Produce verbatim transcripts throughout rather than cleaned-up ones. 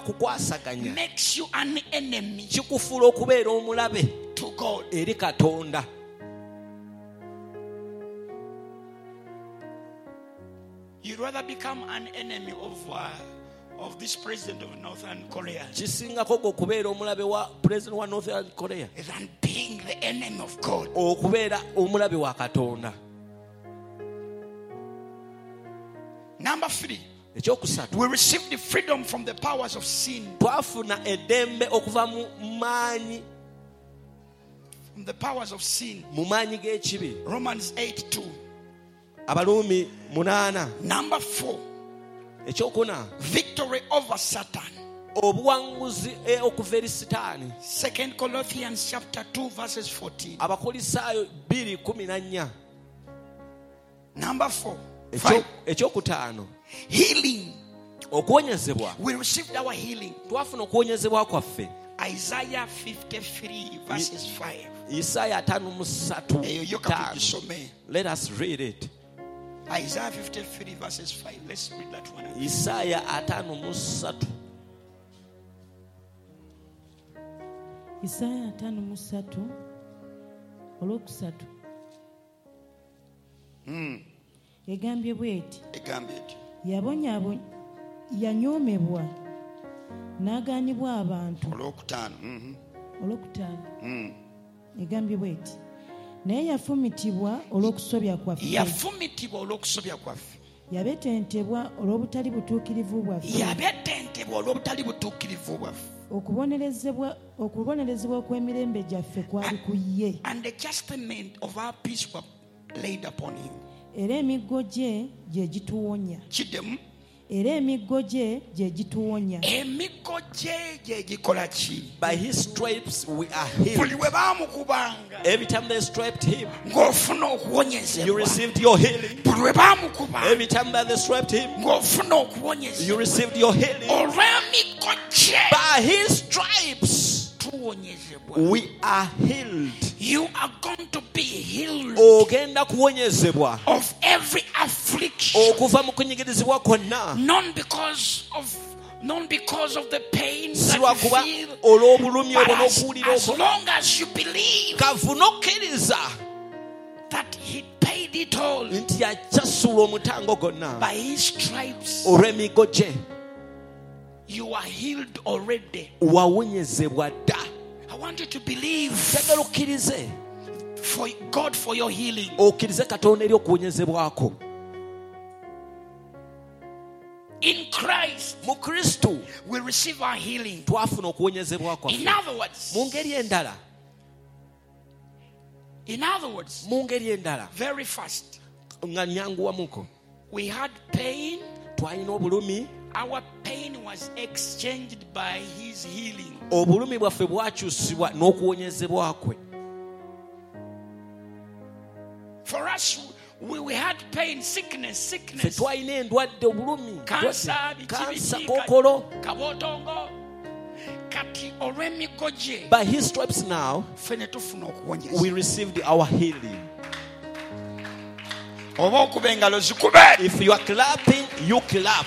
kukwasaganya makes you an enemy kikufuula okubeera omulabe to God. eri Katonda. You'd rather become an enemy of uh, of this president of Northern Korea kisingako gwe okubeera omulabe wa president wa Northern Korea than being the enemy of God. okubeera omulabe wa Katonda. Number three, ekyokusatu, we received the freedom from the powers of sin. twafuna eddembe okuva mu maanyi From the powers of sin. mu maanyi g'ekibi. Romans eight two. Abaluumi munaana. Number four, ekyokuna, victory over Satan. obuwanguzi okuva eri Sitaani. Second Corinthians chapter two verses fourteen. Abakolisaayo bbiri kumi na nnya. Number four, Ekyo- five, ekyokutaano, healing. okuwonyezebwa. We received our healing. Twafuna okuwonyezebwa kwaffe. Isaiah fifty-three verses five. Isaaya ataano mu ssatu. Eyo yo katusome. Let us read it. Isaiah fifty-three verses five. Let's read that one. Isaaya ataano mu ssatu. Isaaya ataano mu ssatu olwokusatu. Egambye bw'eti, Egambye eti. yabonyaabo yanyoomebwa n'agaanibwa abantu. Olwokutaano. Mhm. Olwokutaano. Egambye bw'eti, naye yafumitibwa olw'okusobya kwaffe, Yafumitibwa olw'okusobya kwaffe. yabetentebwa olw'obutali butuukirivu bwaffe, Yabetentebwa olw'obutali butuukirivu bwaffe. okubonerezebwa okubonerezebwa okw'emirembe gyaffe kwali ku ye, And the chastisement of our peace were laid upon him. era emiggo gye gye gituwonya. Kiddemu. Era emiggo gye gye gituwonya. Emiggo gye gye gikola ki? By his stripes we are healed. Buli we baamukubanga Every time they striped him, ng'ofuna you okuwonyezebwa. received your healing. Buli we baamukubanga Every time that they striped him, ng'ofuna you okuwonyezebwa. received your healing. Olw'emiggo gye By his stripes tuwonyezebwa. we are healed. You are going to be healed Ogenda kuwonyezebwa of every affliction. okuva mu kunyigirizibwa kwonna, Not because of not because of the pain si that you lwakuba feel, olw'obulumi but obwo as, n'okuwulira as okwo. long as you believe Kavuna okkiriza that he paid it all nti yakyasula omutango gwonna by his stripes, olw'emigo gye, you are healed already. wawonyezebwa dda. I want you to believe Njagala okkirize, for God for your healing. okkirize Katonda eri okuwonyezebwako. In Christ, Mu Kristo we receive our healing. twafuna okuwonyezebwa In kwaffe. other words, Mu ngeri endala, in other words, mu ngeri endala very fast, nga nyanguwamuko, we had pain. twalina obulumi, Our pain was exchanged by his healing. obulumi bwaffe bwakyusibwa n'okuwonyezebwa kwe. For us, we, we had pain, sickness, Ffe sickness, twalina endwadde, obulumi, cancer, kansa, biki, kookolo. kabotongo. Kati olw'emiggo gye By his stripes now ffe ne tufuna okuwonyezebwa. we received our healing. Oba okuba engalo zikube. If you are clapping, you clap.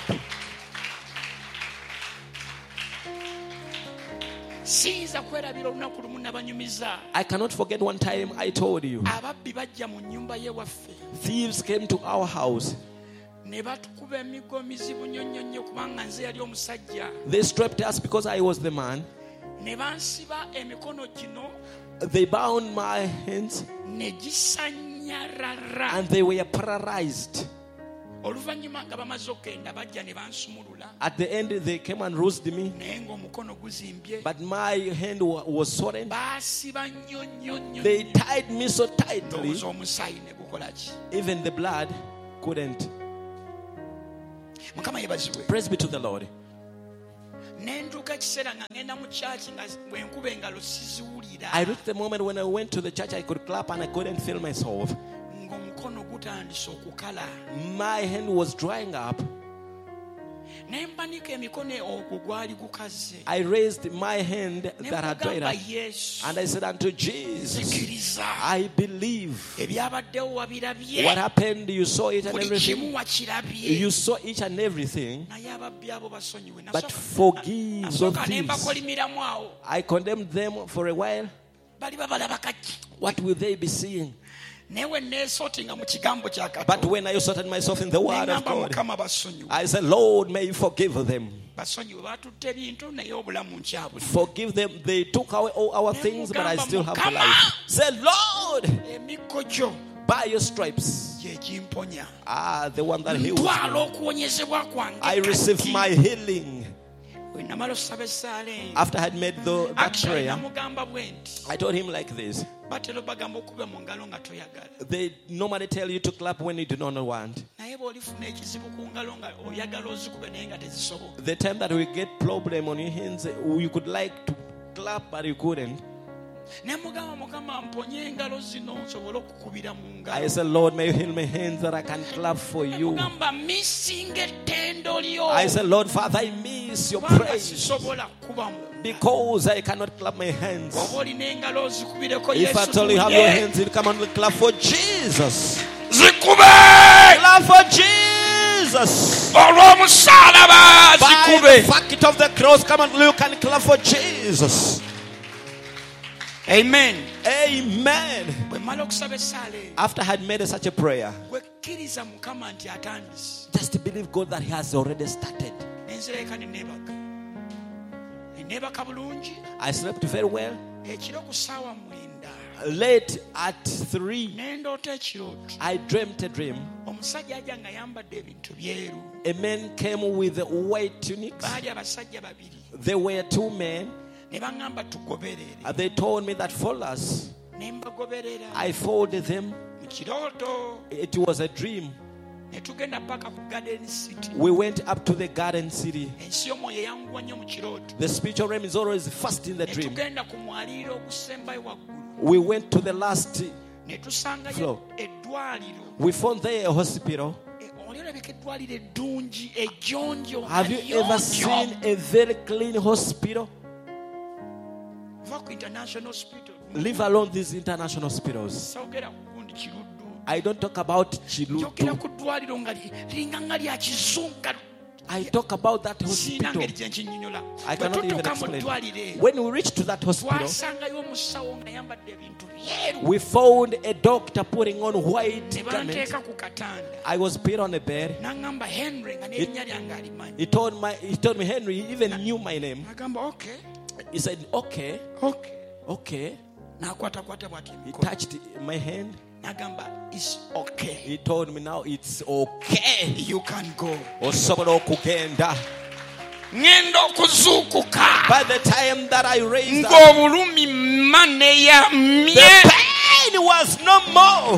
Siyinza kwerabira olunaku lumu nabanyumiza. I cannot forget one time I told you, Ababbi bajja mu nnyumba ye waffe thieves came to our house. ne batukuba emiggo mizibu nnyo nnyo nnyo kubanga nze yali omusajja. They stripped us because I was the man. Ne bansiba emikono gino They bound my hands ne gisanyarara. and they were paralyzed. Oluvannyuma nga bamaze okgenda bajja ne bansumulula At the end, they came and roused me, naye ng'omukono guzimbye. but my hand wa- was swollen. Baasiba nnyo nnyo nnyo They nnyo. tied me so tightly, Ndowooza omusaayi ne gukola ki? even the blood couldn't. Mukama yebazibwe. Praise be to the Lord. Ne ntuuka ekiseera nga ngenda mu kyaki nga bwe nkuba engalo siziwulira. I reached the moment when I went to the church, I could clap and I couldn't feel myself. Ng'omukono gutandise okukala. My hand was drying up. Nembanika emikono ogwo gwali gukaze. I raised my hand that had dried Nemugamba up. Yesu. And I said unto Jesus, Zikiriza. I believe. Ebyabaddewo wabirabye. What happened, you saw it and Buli everything. kimu wakirabye. You saw each and everything. Naye ababbi abo basonyiwe. But forgive those Nasooka thieves. nembakolimiramu awo. I condemned them for a while. Bali babalaba kaki. What will they be seeing? Newe neesotinga mu kigambo kya But Katonda. when I sorted myself in the word of Nengamba God, Mukama basonyiwe. I said, Lord, may you forgive them. Basonyiwe batutte ebintu naye obulamu nkyabwe. Forgive them. They took away all our things, but I still have the life. Say, Lord, Emikko gyo by your stripes. gye gimponya. Ah, the one that heals Ntwala me. okuwonyezebwa kwange. I received my healing. Bwe namala okusaba essaala eyo. After I had made the, that Actually, prayer, namugamba bwe nti. I told him like this. Batera bagamba okuba mu ngalo nga toyagala. They normally tell you to clap when you do not want. Naye bw'olifuna ekizibu ku ngalo nga oyagala ozikube naye nga tezisoboka. The time that we get problem on your hands, you could like to clap, but you couldn't. Ne mugamba Mukama mponye engalo zino nsobole okukubira mu ngalo. I said, Lord, may you heal my hands that I can clap for you. Mugamba missing ettendo lyo. I said, Lord, Father, I miss your Kubanga praise sisobola kuba mu. because I cannot clap my hands. Oba olina engalo ozikubireko If at all you have your hands, you come and clap for Jesus. Zikube! Clap for Jesus. Olw'omusaalaba By zikube. the fact of the cross, come and look and clap for Jesus. Amen. Amen. Bwe mmala okusaba essaala eyo. After I had made such a prayer, Wekkiriza Mukama nti atandise. just to believe God that He has already started. Nenzireka ne neebaka. Ne neebaka bulungi. I slept very well. Ekiro ku ssaawa mwenda. Late at three, Ne ndoota ekirooto. I dreamt a dream. Omusajja ajja nga ayambadde ebintu byeru. A man came with white tunics. Baali abasajja babiri. There were two men. Ne baŋŋamba tugoberere. And they told me that follow us. Ne mbagoberera. I followed them. Mu kirooto. It was a dream. Ne tugenda paka ku Garden City. We went up to the garden city. Ensi y'omwoyo eyanguwa nnyo mu kirooto. The spiritual realm is always first in the Ne dream. tugenda ku mwaliiro ogusembayo waggulu. We went to the last. Ne tusangayo Floor. eddwaliro. We found there a hospital. E, oli olabika eddwaliro eddungi ejjonjo. Have you ever seen a very clean hospital? Va ku international hospital. Leave alone these international hospitals. Sawogera ku gundi kiruddu. I don't talk about Njogera Chilutu. ku ddwaliro nga li- linga nga lya kizunga. I talk about that Siina hospital. ngeri gye nkinyonnyola. I Bwe cannot even tutuuka mu explain. ddwaliro eyo. When we reached to that hospital, Twasangayo omusawo nga yambadde ebintu byeru. we found a doctor putting on white Ne garments. banteeka ku katanda. I was put on a bed. N'aŋŋamba Henry nga n'erinnya lyange alimanyi. He told my he told me Henry, he even knew my name. N'agamba okay, He said, okay, okay. okay. N'akwatakwata bw'ati He emikono. touched my hand. N'agamba it's okay. He told me now it's okay. You can go. Osobola okugenda. Ngenda okuzuukuka. By the time that I raised up, Ng'obulumi mane ya the mye. pain was no more.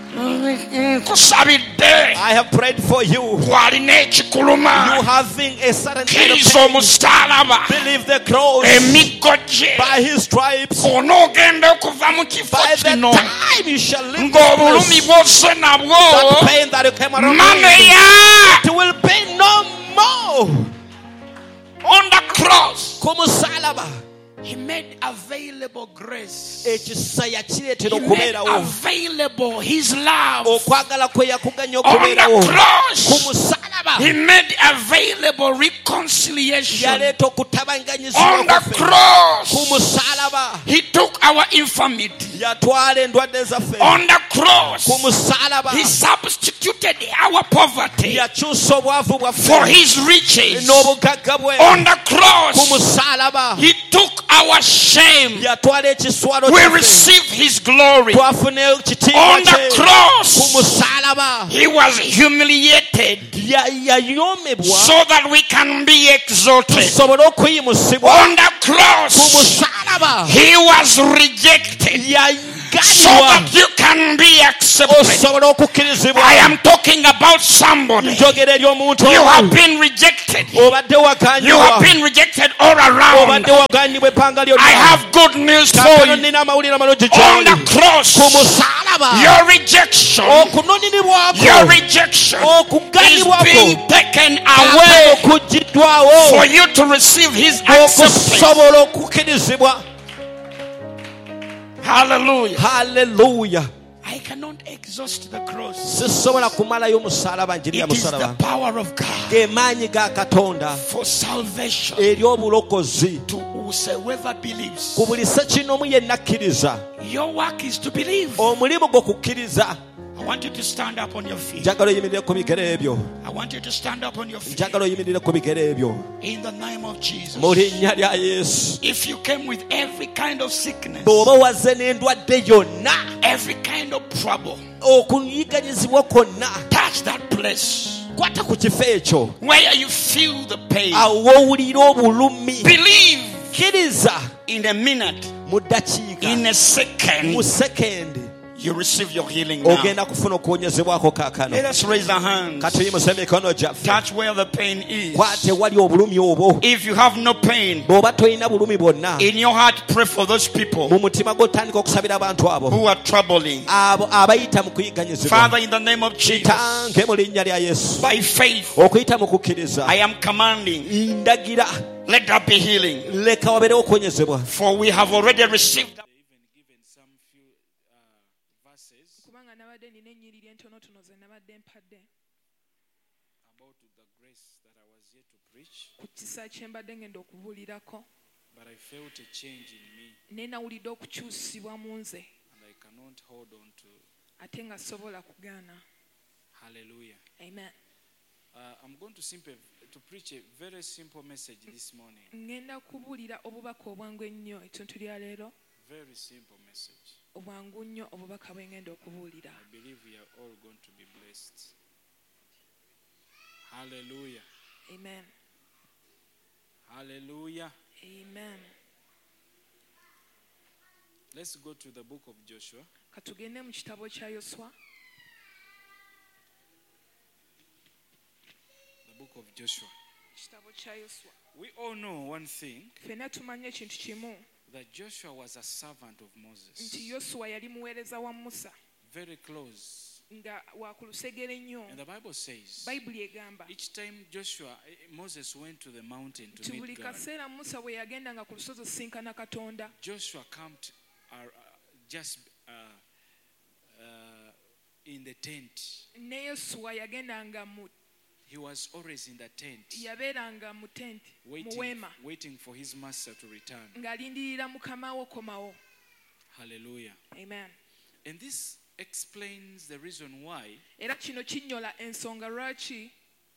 Nkusabidde. I have prayed for you. Gwalina ekikuluma. You having a certain kind of Kkiriza pain. omusaalaba. Believe the cross. Emiggo gye. By his stripes. Onoogenda okuva mu kifo By the kino. time you shall leave Ng'obulumi this place, bw'osse nabwo. that pain that you came around with, Maneya. it will be no more. On the cross. Kumusalaba. He made available grace. Ekisa yakireetera He made okubeerawo. available his love. Okwagala kwe yakuganya On okubeerawo. the cross. Kumusalaba. He made available reconciliation. Yaleeta okutabanganyizibwa On the kwaffe. cross. Kumusalaba. He took our infirmity. Yatwala endwadde zaffe. On the cross. Kumusalaba. He substituted our poverty Yakyusa obwavu for bwaffe his riches. n'obugagga bwe. On the cross. Kumusalaba. He took our shame. Yatwala ekiswalo We kyaffe. received his glory. Twafuna ekitiibwa On the kye. cross. Kumusalaba. He was humiliated Ya- yayomebwa so that we can be exalted. tusobole okuyimusibwa. On the cross. Kumusalaba. He was rejected so yaganibwa that you can be accepted. osobole okukkirizibwa. I am talking about somebody. njogera eri omuntu You have omu. been rejected. obadde You waganyibwa. have been rejected all around. obadde waganyibwa ebbanga I lyonna. have good news for Kaakano you. nina amawulire amalungi On gy'oli. the cross. Kumusalaba. okusaba your rejection, okununiribwako your rejection is okuganibwako being taken away okugiddwawo for you to receive His acceptance. okusobola okukirizibwa. Hallelujah. Hallelujah. I cannot exhaust the cross. sisobola kumalayo omusalaba njiri ya It is the musalaba power of God ge maanyi ga Katonda for salvation eri obulokozi to whosoever believes. ku buli sekinomu yenna akkiriza. Your work is to believe. Omulimu gwo kukkiriza. I want you to stand up on your feet. Njagala oyimirire ku bigere ebyo. I want you to stand up on your feet. Njagala oyimirire ku bigere ebyo In the name of Jesus. mu linnya lya Yesu. If you came with every kind of sickness, bw'oba wazze n'endwadde yonna, every kind of trouble, okunyiganyizibwa kwonna, touch that place kwata ku kifo ekyo where you feel the pain. awo owulira obulumi. Believe Kkiriza in a minute, mu ddakiika, in a second, mu sekendi you receive your healing now. ogenda kufuna okuwonyezebwako kaakano. Let us raise our hands. Katuyimusa emikono gyaffe. Touch where the pain is. Kwata ewali obulumi obwo. If you have no pain Bw'oba tolina bulumi bwonna, in your heart, pray for those people mu mutima gw'otandika okusabira abantu abo who are troubling. abo abayita mu kuyiganyizibwa. Father, in the name of Jesus, Kitange mu linnya lya Yesu, by faith, okuyita mu kukkiriza, I am commanding, ndagira let there be healing. leka wabeerewo okuwonyezebwa. For we have already received. kubanga nabadde nina ennyiriri entonotono ze nabadde mpadde about the grace that I was yet to preach, ku kisa kye mbadde ngenda okubuulirako, but I felt a change in me naye nawulidde okukyusibwa mu nze and I cannot hold on to. ate nga sobola kugaana. Hallelujah. Amen. Uh, I'm going to simply to preach a very simple message this morning. Ngenda kubuulira obubaka obwangu ennyo etuntu lya leero, Very simple message. obwangu nnyo obubaka bwe ngenda okubuulira. I believe we are all going to be blessed. Hallelujah. Amen. Hallelujah. Amen. Let's go to the book of Joshua. Katugende mu kitabo kya Yoswa. The book of Joshua. Kitabo kya Yoswa. We all know one thing, Ffenna tumanye ekintu kimu, that Joshua was a servant of Moses. nti Yoswa yali muweereza wa Musa, Very close. nga wa ku lusegere nnyo. And the Bible says, Bayibuli egamba each time Joshua, eh, Moses went to the mountain to nti buli meet God, kaseera Musa bwe yagendanga ku lusozi osinkana Katonda, Joshua camped uh, uh, just uh, uh, in the tent. ne Yoswa yagendanga mu He was always in the tent, yabeeranga mu tenti mu waiting, weema waiting for his master to return. ng'alindirira mukama we okomawo. Hallelujah. Amen. And this explains the reason why Era kino kinyola ensonga lwaki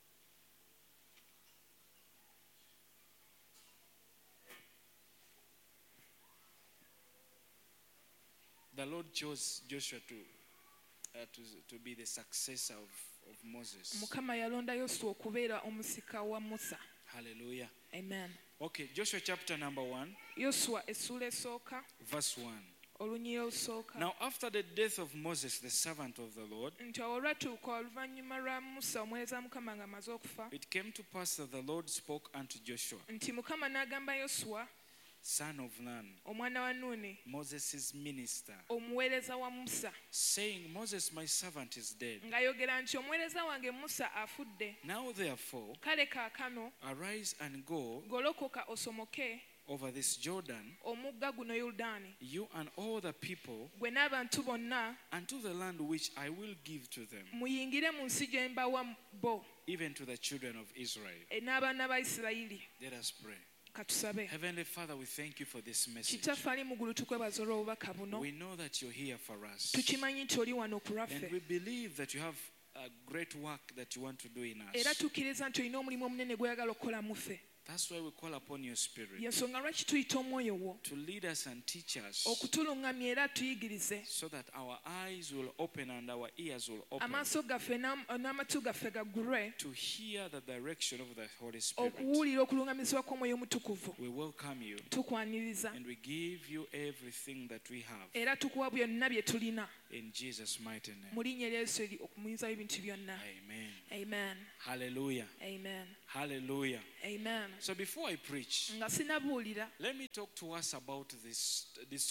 the Lord chose Joshua to, uh, to, to be the successor of, of Moses. Mukama yalonda Yoswa okubeera omusika wa Musa. Hallelujah. Amen. Okay, Joshua chapter number one, Yoswa essula esooka verse one. olunyira olusooka. Now after the death of Moses, the servant of the Lord, Nti awo olwatuuka oluvannyuma lwa Musa omuweereza Mukama ng'amaze okufa, it came to pass that the Lord spoke unto Joshua, nti Mukama n'agamba Yoswa son of Nun, omwana wa Nuuni, Moses' minister, omuweereza wa Musa, saying, Moses my servant is dead. ng'ayogera nti omuweereza wange Musa afudde. Now therefore, Kale kaakano arise and go golokoka osomoke over this Jordan, omugga guno Yoludaani, you and all the people, gwe n'abantu bonna, unto the land which I will give to them, muyingire mu nsi gye mbawa bo, even to the children of Israel. e n'abaana ba Isirayiri. Let us pray. Katusabe. Heavenly Father, we thank you for this message. Kitaffe ali mu ggulu tukwebaza olw'obubaka buno. We know that you're here for us. Tukimanyi nti oli wano ku And we lwaffe. believe that you have a great work that you want to do in Era us. tukkiriza nti olina omulimu omunene gw'oyagala okukola mu ffe. That's why we call upon your spirit Y'ensonga lwaki tuyita omwoyo wo to lead us and teach us okutuluŋŋamya era tuyigirize, so that our eyes will open and our ears will open amaaso gaffe n'am- n'amatu gaffe gaggulwe to hear the direction of the Holy Spirit. okuwulira okuluŋŋamizibwa kw'omwoyo omutukuvu. We welcome you Tukwaniriza and we give you everything that we have era tukuwa byonna bye tulina in Jesus' mighty name. mu linnya lya Yesu eri okumuyinzayo ebintu byonna. Amen. Amen. Hallelujah. Amen. Hallelujah. Amen. So before I preach, Nga sinabuulira, let me talk to us about this this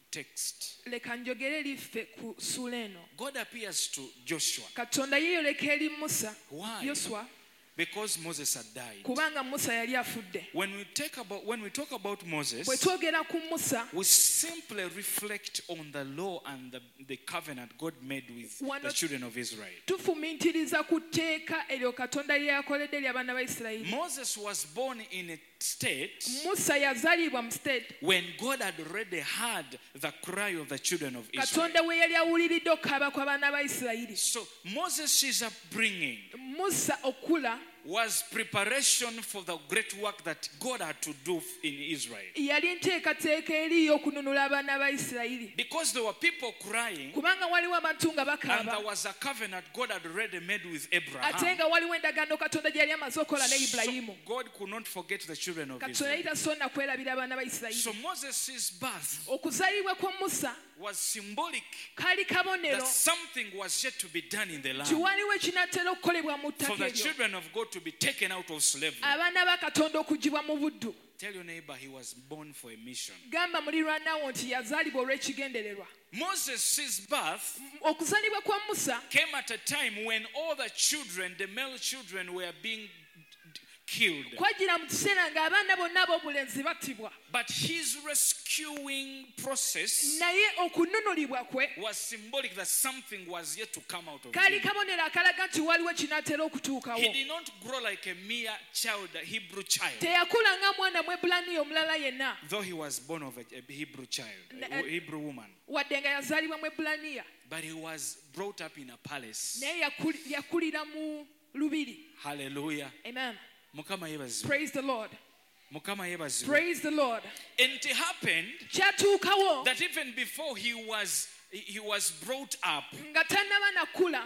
text. leka njogere liffe ku ssuula eno. God appears to Joshua. Katonda yeeyoleka eri Musa. Why? Yoswa. Because Moses had died. Kubanga Musa yali afudde. When we take about when we talk about Moses, Bwe twogera ku Musa, we simply reflect on the law and the, the covenant God made with Why the not- children of Israel. tufumiitiriza ku tteeka eryo Katonda lye yakoledde eri abaana ba Isirayiri. Moses was born in a state Musa yazaalibwa mu state when God had already heard the cry of the children of Israel. Katonda we yali awuliridde okukaaba kw'abaana ba Isirayiri. So Moses' upbringing Musa okula was preparation for the great work that God had to do in Israel. yali nteekateeka eri y'okununula abaana ba Isirayiri. Because there were people crying, Kubanga waliwo abantu nga and bakaaba there was a covenant God had already made with ate Abraham. nga waliwo endagaano Katonda gye yali amaze okukola ne So Ibulayimu. God could not forget the children of Katonda Israel. yali tasonna kwerabira abaana ba Isirayiri. So Moses' birth Okuzaalibwa kwa Musa was symbolic kaali kabonero that something was yet to be done in the nti land waliwo ekinaatera okukolebwa mu for ttaka the eryo children of God to be taken out of slavery. abaana ba Katonda okugibwa mu buddu. Tell your neighbor he was born for a mission. Gamba muliraanwawo nti yazaalibwa olw'ekigendererwa. Moses' birth Okuzaalibwa kwa Musa came at a time when all the children, the male children, were being d- killed. kwajjira mu kiseera ng'abaana bonna ab'obulenzi battibwa. But his rescuing process Naye okununulibwa kwe was symbolic that something was yet to come out of kaali him. kabonero akalaga nti waliwo kinaatera He okutuukawo. did not grow like a mere child, a Hebrew child, Teyakula nga mwana Mwebulaniya omulala yenna, though he was born of a, a Hebrew child, Na- a Hebrew woman. wadde nga yazaalibwa Mwebulaniya, But he was brought up in a palace. naye yakuli- yakulira mu lubiri. Hallelujah. Amen. Mukama yebaziwe. Praise the Lord. Mukama yebaziwe. Praise the Lord. And it happened Kyatuukawo that even before he was he was brought up, nga tannaba nakula,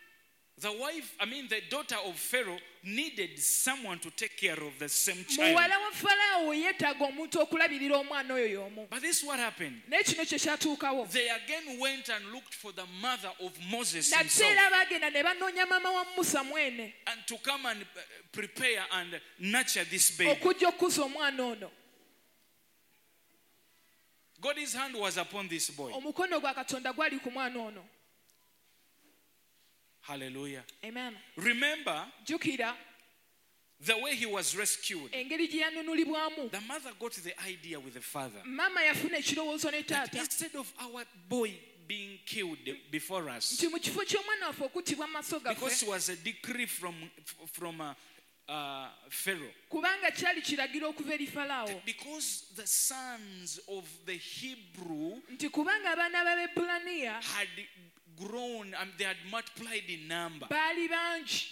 the wife, I mean the daughter of Pharaoh, needed someone to take care of the same child. muwala wa Falaawo yeetaaga omuntu okulabirira omwana oyo y'omu. But this is what happened. Naye kino kye kyatuukawo. They again went and looked for the mother of Moses Nate himself, era baagenda ne banoonya maama wa Musa mwene and to come and uh, prepare and nurture this baby. okujja okukuza omwana ono. God's hand was upon this boy. Omukono gwa Katonda gwali ku mwana ono. Hallelujah. Amen. Remember Jjukira the way he was rescued. engeri gye yanunulibwamu. The mother got the idea with the father. Maama yafuna ekirowoozo ne That taata instead of our boy being killed before us, nti mu kifo ky'omwana waffe okuttibwa mu maaso because gaffe, it was a decree from from uh, uh, Pharaoh, kubanga kyali kiragiro okuva eri Falaawo, because the sons of the Hebrew nti kubanga abaana b'Abaebbulaniya had grown and they had multiplied in number, baali bangi,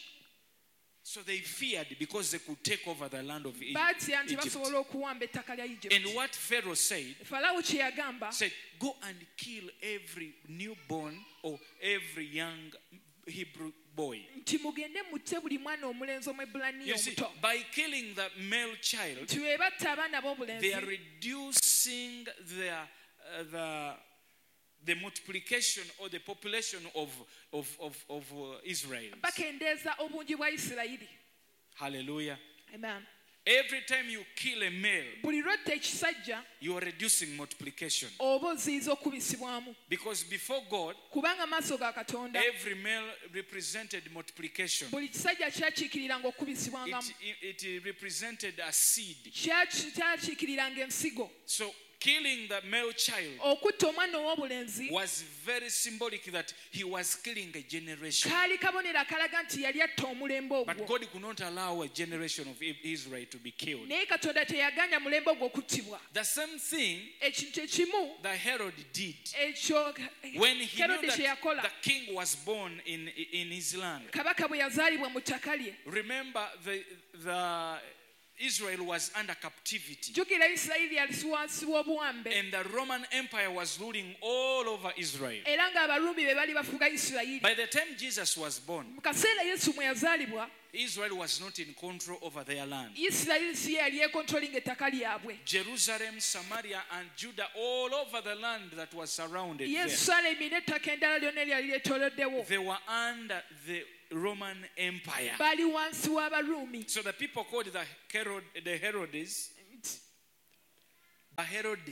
so they feared because they could take over the land of E- baatya nti Egypt. basobola okuwamba ettaka lya And Egypt. what Pharaoh said, Falaawo kye yagamba, said, go and kill every newborn or every young Hebrew boy. nti mugende mutte buli mwana omulenzi Omwebbulaniya You see, omuto. by killing the male child, Nti bwe batta abaana they are b'obulenzi reducing their, uh, the, the multiplication or the population of, of, of, of uh, Israel. bakendeeza obungi bwa Isirayiri. Hallelujah. Amen. Every time you kill a male, Buli lwetta ekisajja you are reducing multiplication. oba oziyiza okubisibwamu. Because before God, Kubanga amaaso ga Katonda every male represented multiplication. buli kisajja kyakiikiriranga okubisibwangamu. It, it represented a seed. Kyaki- kyakiikiriranga ensigo. So killing the male child Okutta omwana ow'obulenzi was very symbolic that he was killing a generation. kaali kabonero akalaga nti yali atta omulembe But ogwo. God could not allow a generation of Israel to be killed. Naye Katonda teyaganya mulembe ogwo okuttibwa. The same thing Ekintu ekimu that Herod did ekyo when he knew Herode kye that yakola, the king was born in, in his land. kabaka bwe yazaalibwa mu ttaka lye. Remember, the, the Israel was under captivity, Jjukira Isirayiri yali wansi w'obuwambe, and the Roman Empire was ruling all over Israel. era ng'Abaruumi be bali bafuga Isirayiri. By the time Jesus was born, Mu kaseera Yesu mwe yazaalibwa, Israel was not in control over their land. Isirayiri si ye yali ekontrolinga ettaka lyabwe. Jerusalem, Samaria, and Judah, all over the land that was surrounded there, Yerusaalemi n'ettaka endala lyonna eryali lyetooloddewo they were under the Roman Empire. baali wansi w'Abaruumi. So the people called the Herod, the Herodes, the Herod,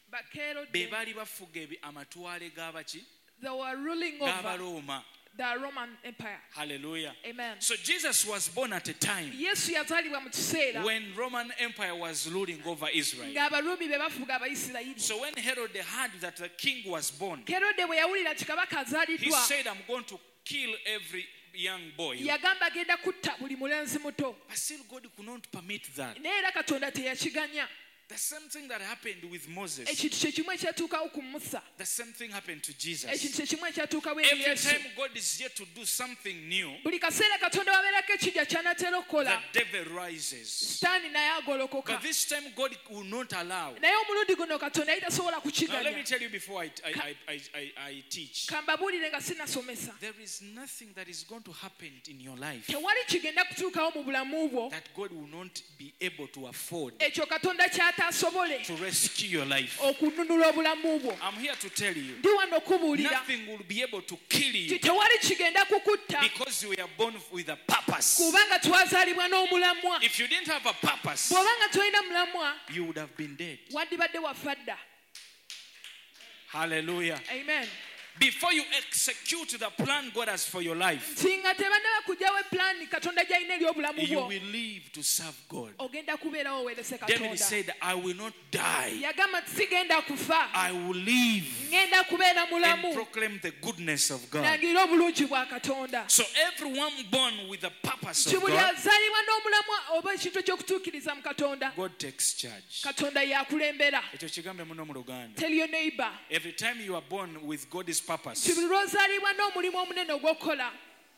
Bakerode, be baali bafuga ebi- amatwale g'abaki they were ruling over g'abalooma. the Roman Empire. Hallelujah. Amen. So Jesus was born at a time Yesu yazaalibwa mu kiseera when Roman Empire was ruling over Israel. ng'abaruumi be bafuga Abayisirayiri. So when Herod heard that the king was born, Kerode bwe yawulira nti kabaka he azaaliddwa said, I'm going to kill every young boy. yagamba agenda kutta buli mulenzi muto, But still God could not permit that. naye era Katonda teyakiganya. The same thing that happened with Moses, Ekintu kye kimu ekyatuukawo ku Musa, the same thing happened to Jesus. ekintu kye kimu ekyatuukawo eri Every Yesu. time God is yet to do something new, Buli kaseera Katonda wabeerako ekijja ky'anaatera the okukola, devil rises. Sitaani naye agolokoka. But this time God will not allow. Naye omulundi guno Katonda yali tasobola Now let me kukiganya. tell you before I, I, I, I, I, I teach. Kambabuulire nga sinasomesa. There is nothing that is going to happen in your life Tewali kigenda kutuukawo mu bulamu bwo that God will not be able to afford ekyo Katonda ky'ataasobole to rescue your life. okununula obulamu bwo. I'm here to tell you, Ndi wano okubuulira nothing will be able to kill nti you tewali kigenda kukutta because you were born with a purpose. kubanga twazaalibwa n'omulamwa. If you didn't have a purpose, Bw'obanga tolina mulamwa you would have been dead. wandibadde wafa dda. Hallelujah. Amen. Before you execute the plan God has for your life, Nti nga tebannaba kugyawo epulaani Katonda gy'alina eri obulamu you bwo, will live to serve God. ogenda kubeerawo oweerese David Katonda. said, I will not die. Yagamba nti sigenda kufa, I will live ngenda kubeera and mulamu proclaim the goodness of God. nangire obulungi bwa Katonda. So everyone born with the purpose Nti of buli God, azaalibwa n'omulamwa oba ekintu eky'okutuukiriza mu Katonda, God takes charge. Katonda yakulembera. Ekyo kigambe muno mu Luganda. Tell your neighbor, Every time you are born with God's nti purpose, buli lw'ozaalibwa n'omulimu omunene ogw'okukola,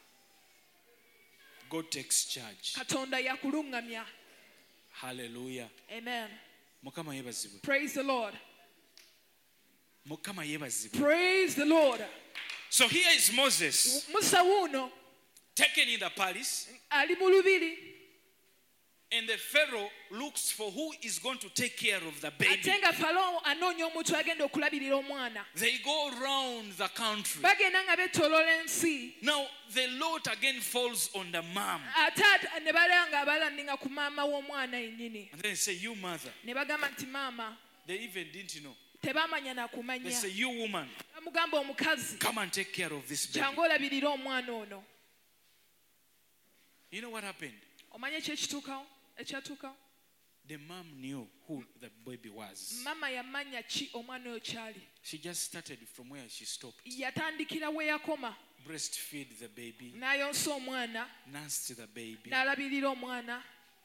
God takes charge. Katonda yakuluŋŋamya. Hallelujah. Amen. Mukama yebazibwe. Praise the Lord. Mukama yebazibwe. Praise the Lord. So here is Moses Musa wuuno taken in the palace, ali mu lubiri, and the Pharaoh looks for who is going to take care of the ate baby. nga Falaawo anoonya omuntu agenda okulabirira omwana. They go around the country. Bagenda nga beetooloola ensi. Now the lot again falls on the mom. Ate ate ne balaba nga balandinga ku maama w'omwana yennyini. And then they say, you mother. Ne bagamba nti maama, They even didn't know. tebaamanya na They kumanya. say, you woman, Bamugamba omukazi, come and take care of this baby. kyangu olabirira omwana ono. You know what happened? Omanye ekyekituukawo ekyatuukawo? The mom knew who the baby was. Maama yamanya ki omwana oyo kyali. She just started from where she stopped. Yatandikira we yakoma, Breastfeed the baby, n'ayonsa omwana, nursed the baby, n'alabirira omwana,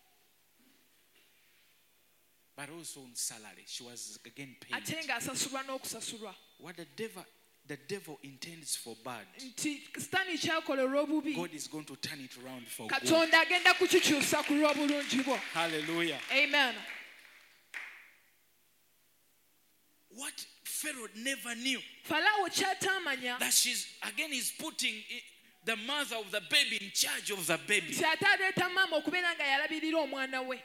but also on salary. She was again ate paid. ng'asasulwa n'okusasulwa. What the devil, the devil intends for bad, Nti Sitaani kyakola olw'obubi, God is going to turn it around for good. Katonda agenda kukikyusa ku lw'obulungi bwo. Hallelujah. Amen. What Pharaoh never knew, Falaawo ky'ataamanya that she's again is putting i- the mother of the baby in charge of the baby. nti ate aleeta maama okubeera nga yalabirira omwana we.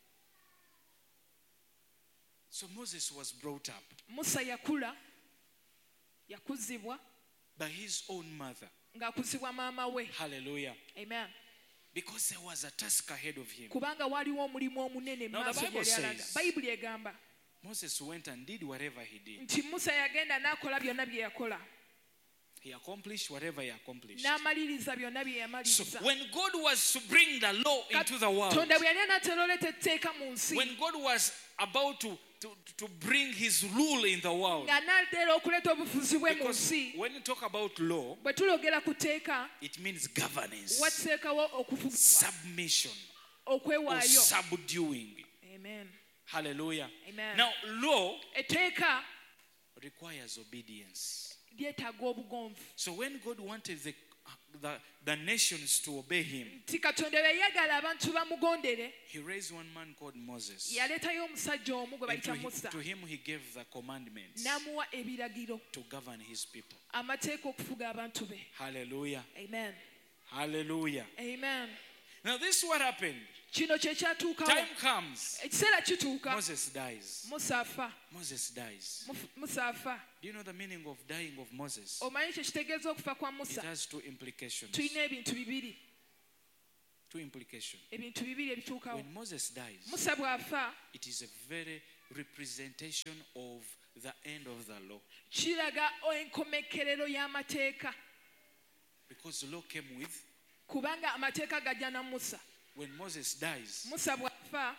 So Moses was brought up Musa yakula, yakuzibwa, by his own mother. ng'akuzibwa maama we. Hallelujah. Amen. Because there was a task ahead of him. Kubanga waliwo omulimu omunene Now the maaso Bible gyali alaga. says- Bayibuli egamba Moses went and did whatever he did. nti Musa yagenda n'akola byonna bye yakola, He accomplished whatever he accomplished. n'amaliriza byonna bye So yamaliriza. when God was to bring the law into the world, Katonda bwe yali anaatera oleeta etteeka mu nsi, when God was about to, to, to bring his rule in the world, ng'anaatera okuleeta obufuzi bwe mu because nsi, when you talk about law, bwe tulogera ku tteeka, it means governance, wateekawo okuvugibwa, submission, or okwewaayo. subduing. Amen. Hallelujah. Amen. Now, law Etteeka requires obedience. lyetaaga obugonvu. So when God wanted the, the, the nations to obey him, Nti Katonda bwe yayagala abantu bamugondere, he raised one man called Moses. yaleetayo omusajja omu gwe And to, bayita him, Musa, to him he gave the commandments n'amuwa ebiragiro, to govern his people. amateeka okufuga abantu be. Hallelujah. Amen. Hallelujah. Amen. Now this is what happened. Kino kye kyatuukawo. Time comes. Ekiseera kituuka, Moses dies. Musa afa. Moses dies. Muf- Musa afa. Do you know the meaning of dying of Moses? Omanyi kye kitegeeza okufa kwa It Musa? has two implications. Tulina ebintu bibiri. Two implications. Ebintu bibiri ebituukawo. When Moses dies, Musa bw'afa, it is a very representation of the end of the law. kiraga enkomekerero y'amateeka Because the law came with, kubanga amateeka gajja na musa when Moses dies, musa bw'afa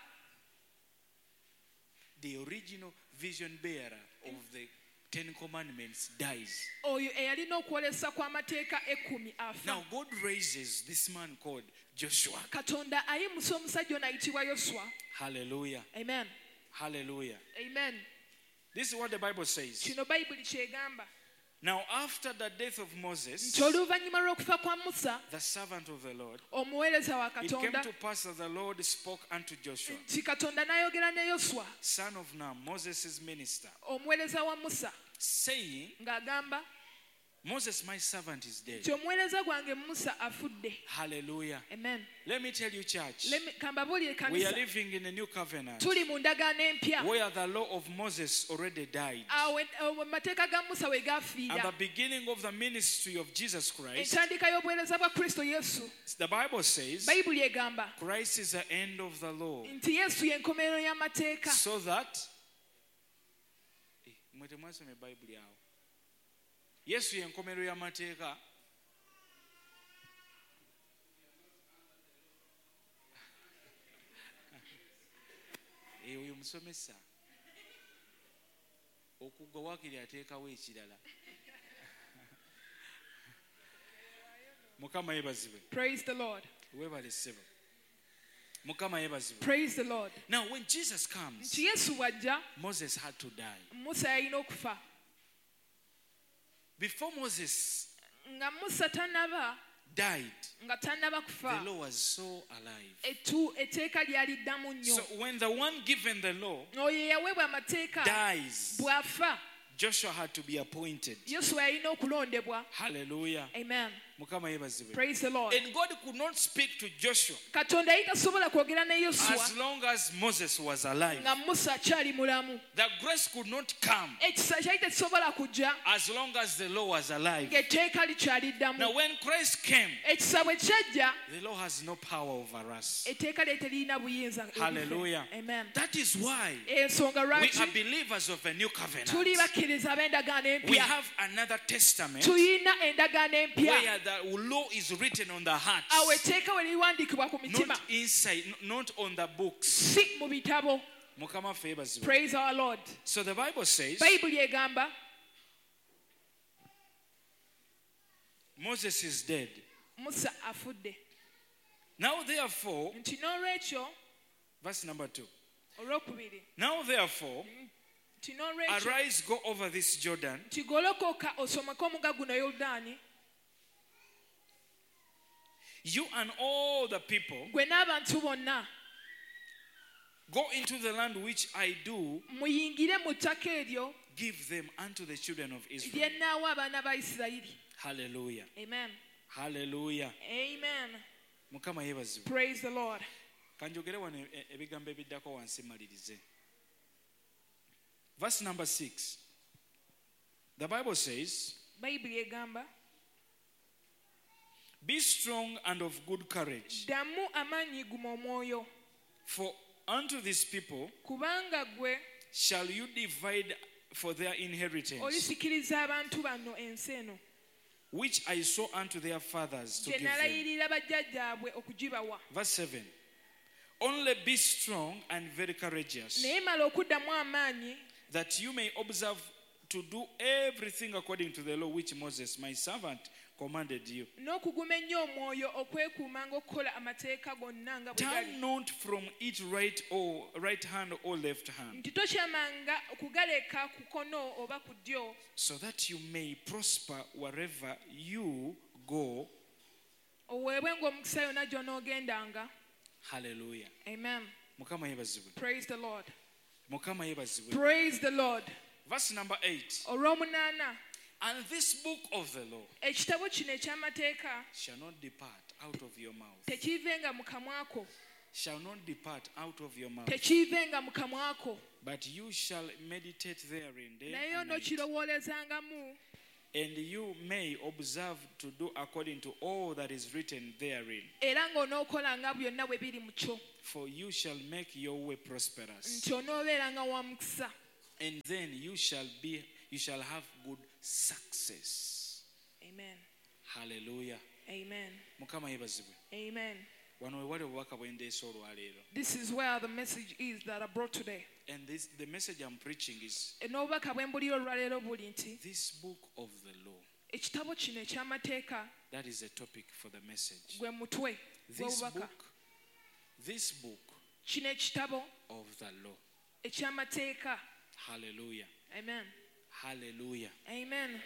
the original vision bearer of the Ten Commandments dies. oyo eyalina okwolesa kw'amateeka ekkumi afa Now God raises this man called Joshua. katonda ayimusa omusajja ono ayitibwa yoswa. Hallelujah. Amen. Hallelujah. Amen. This is what the Bible says. kino bayibuli kyegamba Now after the death of Moses, nti oluvannyuma lw'okufa kwa musa the servant of the Lord, omuweereza wa it came katonda to pass that the Lord spoke unto Joshua, nti katonda n'ayogera ne yoswa son of Nun, Moses' minister, omuweereza wa musa saying, ng'agamba Moses, my servant, is dead. nti omuweereza gwange musa afudde. Hallelujah. Amen. Let me tell you, church, Let me- kambabuulire we are kanisa living in a new covenant tuli mu ndagaano empya where the law of Moses already died. awo awo amateeka ga musa we At gafiira the beginning of the ministry of Jesus Christ, entandika y'obuweereza bwa kristo yesu the Bible says, bayibuli egamba Christ is the end of the law. nti yesu y'enkomerero y'amateeka So that, Eh, mwe temwasoma ebayibuli awo. Yesu y'enkomerero y'amateeka. Eh, oyo musomesa okugwa waakiri ateekawo ekirala. Mukama yebazibwe. praise the lord Weebale ssebo. Mukama yebazibwe. praise the lord. Now when Jesus comes, nti yesu bw'ajja Moses had to die. musa yalina okufa Before Moses nga musa tannaba died, nga tannaba the kufa law was so alive. etu etteeka lyali ddamu nnyo So when the one given the law oyo eyaweebwa amateeka dies, bw'afa Joshua had to be appointed. yoswa yalina okulondebwa. Hallelujah. Amen. Mukama yebazibwe. Praise the lord. And God could not speak to Joshua katonda yali tasobola kwogera ne as yoswa long as Moses was alive. nga musa akyali mulamu. The grace could not come ekisa kyali tekisobola kujja as long as the law was alive. ng'etteeka likyali ddamu. Now when Christ came, ekisa bwe kyajja the law has no power over us. etteeka lye teririna buyinza eri ffe. Hallelujah. Amen. That is why ensonga we are lwaki believers of a new covenant. tuli bakkiriza ab'endagaano We empya. have another testament tulina endagaano empya where the law is written on the heart, awo etteeka we liwandiikibwa ku mitima not inside, n- not on the books. si mu bitabo. Mukama ffe yebazibwe. Praise our lord. So the Bible says bayibuli egamba Moses is dead. musa afudde. Now therefore, nti n'olwekyo verse number two. olwokubiri Now therefore, nti n'olwekyo arise, go over this Jordan, nti golokoka osomeko omugga guno yoludaani you and all the people, gwe n'abantu bonna go into the land which I do muyingire mu ttaka eryo give them unto the children of Israel. lye nnaawa abaana ba isirayiri. Hallelujah. Amen. Hallelujah. Amen. Mukama yebazibwe. Praise the lord. Kanjogere wano e- e- ebigambo ebiddako wansi malirize. Verse number six. The Bible says, bayibuli egamba be strong and of good courage, ddamu amaanyi guma omwoyo for unto these people kubanga gwe shall you divide for their inheritance, olisikiriza abantu bano ensi eno which I saw unto their fathers to gye give them. nalayirira bajjajjaabwe okugibawa. Verse seven. Only be strong and very courageous, naye mala okuddamu amaanyi that you may observe to do everything according to the law which Moses, my servant, commanded you. n'okuguma ennyo omwoyo okwekuumanga okukola amateeka gonna nga bwe gali. Turn not from it right or right hand or left hand, nti tokyamanga okugaleka ku kono oba ku ddyo so that you may prosper wherever you go. oweebwe ng'omukisa yonna gy'onoogendanga. Hallelujah. Amen. Mukama yebazibwe. Praise the lord. Mukama yebazibwe. Praise the lord. Verse number eight. olw'omunaana And this book of the law ekitabo kino eky'amateeka shall not depart out of your mouth. tekiivenga mu kamwako Shall not depart out of your mouth. tekiivenga mu kamwako But you shall meditate therein day naye and night, onookirowoolezangamu and you may observe to do according to all that is written therein. era ng'onookolanga byonna bwe biri mu kyo For you shall make your way prosperous, nti onoobeeranga wa mukisa. and then you shall be you shall have good success. Amen. Hallelujah. Amen. Mukama yebazibwe. Amen. Wano we wali obubaka bwe ndeese olwaleero. This is where the message is that I brought today. And this the message I'm preaching is N'obubaka bwe mbulira olwaleero buli nti this book of the law. ekitabo kino eky'amateeka That is the topic for the message. gwe mutwe This gw'obubaka. book, this book Kino ekitabo of the law. eky'amateeka. Hallelujah. Amen. Hallelujah. Amen.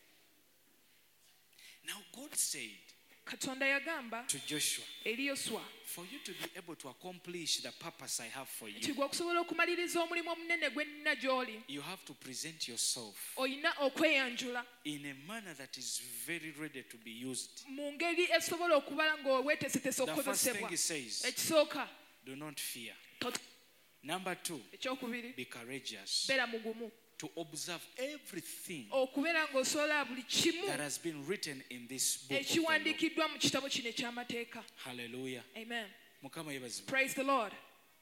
Now God said Katonda yagamba to Joshua, eri Yoswa for you to be able to accomplish the purpose I have for nti you, gwe okusobola okumaliriza omulimu omunene gwe nnina gy'oli you have to present yourself olina okweyanjula in a manner that is very ready to be used. mu ngeri esobola okuba nga weeteesetese The first thing okukozesebwa. he says, Ekisooka do not fear. tot- Number two, ekyokubiri be courageous beera mugumu to observe everything okubeera ng'osobola buli kimu that has been written in this book of the law. ekiwandiikiddwa mu kitabo kino eky'amateeka. Hallelujah. Amen. Mukama yebazibwe. Praise the Lord.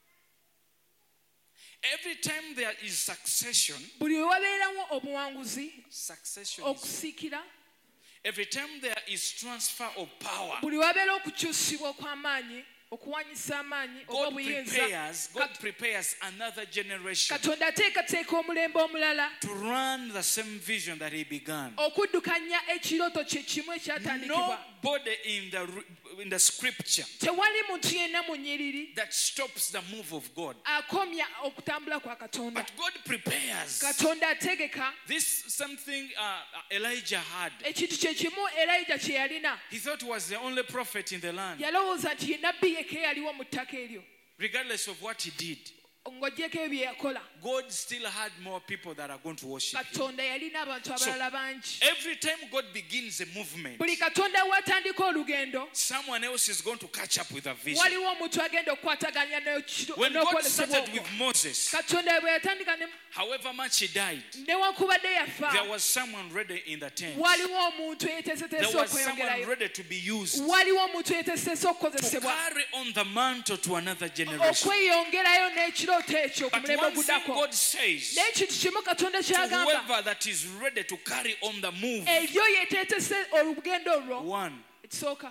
Every time there is succession, Buli we wabeerawo obuwanguzi succession is, okusiikira, every time there is transfer of power, buli wabeera okukyusibwa okw'amaanyi okuwanyisa amaanyi oba God obuyinza, prepares, God prepares another generation Katonda ateekateeka omulembe omulala to run the same vision that he began. okuddukanya ekirooto kye kimu ekyatandikibwa. Nobody in the in the scripture Tewali muntu yenna mu nnyiriri that stops the move of God. akomya okutambula kwa Katonda. But God prepares. Katonda ategeka This something uh, Elijah had. ekintu kye kimu Elijah kye yalina. He thought he was the only prophet in the land, Yalowooza nti ye nabbi yekka yaliwo mu ttaka eryo, regardless of what he did. ng'oggyeko ebyo bye yakola. God still had more people that are going to worship him. Katonda yalina abantu abalala bangi. Every time God begins a movement, Buli Katonda w'atandika olugendo, someone else is going to catch up with a vision. waliwo omuntu agenda okukwataganya n'ekiro- When God n'okwolesebwa started okwo. with Moses, Katonda bwe yatandika ne- however much he died, newankubadde yafa, there was someone ready in the tent. waliwo omuntu There yeeteeseteese was someone okweyongerayo. ready to be used Waliwo omuntu yeeteeseteese to okukozesebwa carry on the mantle to another generation. okweyongerayo n'ekirooto ekyo ku But mulembe one thing oguddako. God says Naye ekintu kimu Katonda to ky'agamba, whoever that is ready to carry on the move, eyo yeeteetese olugendo olwo. one, Ekisooka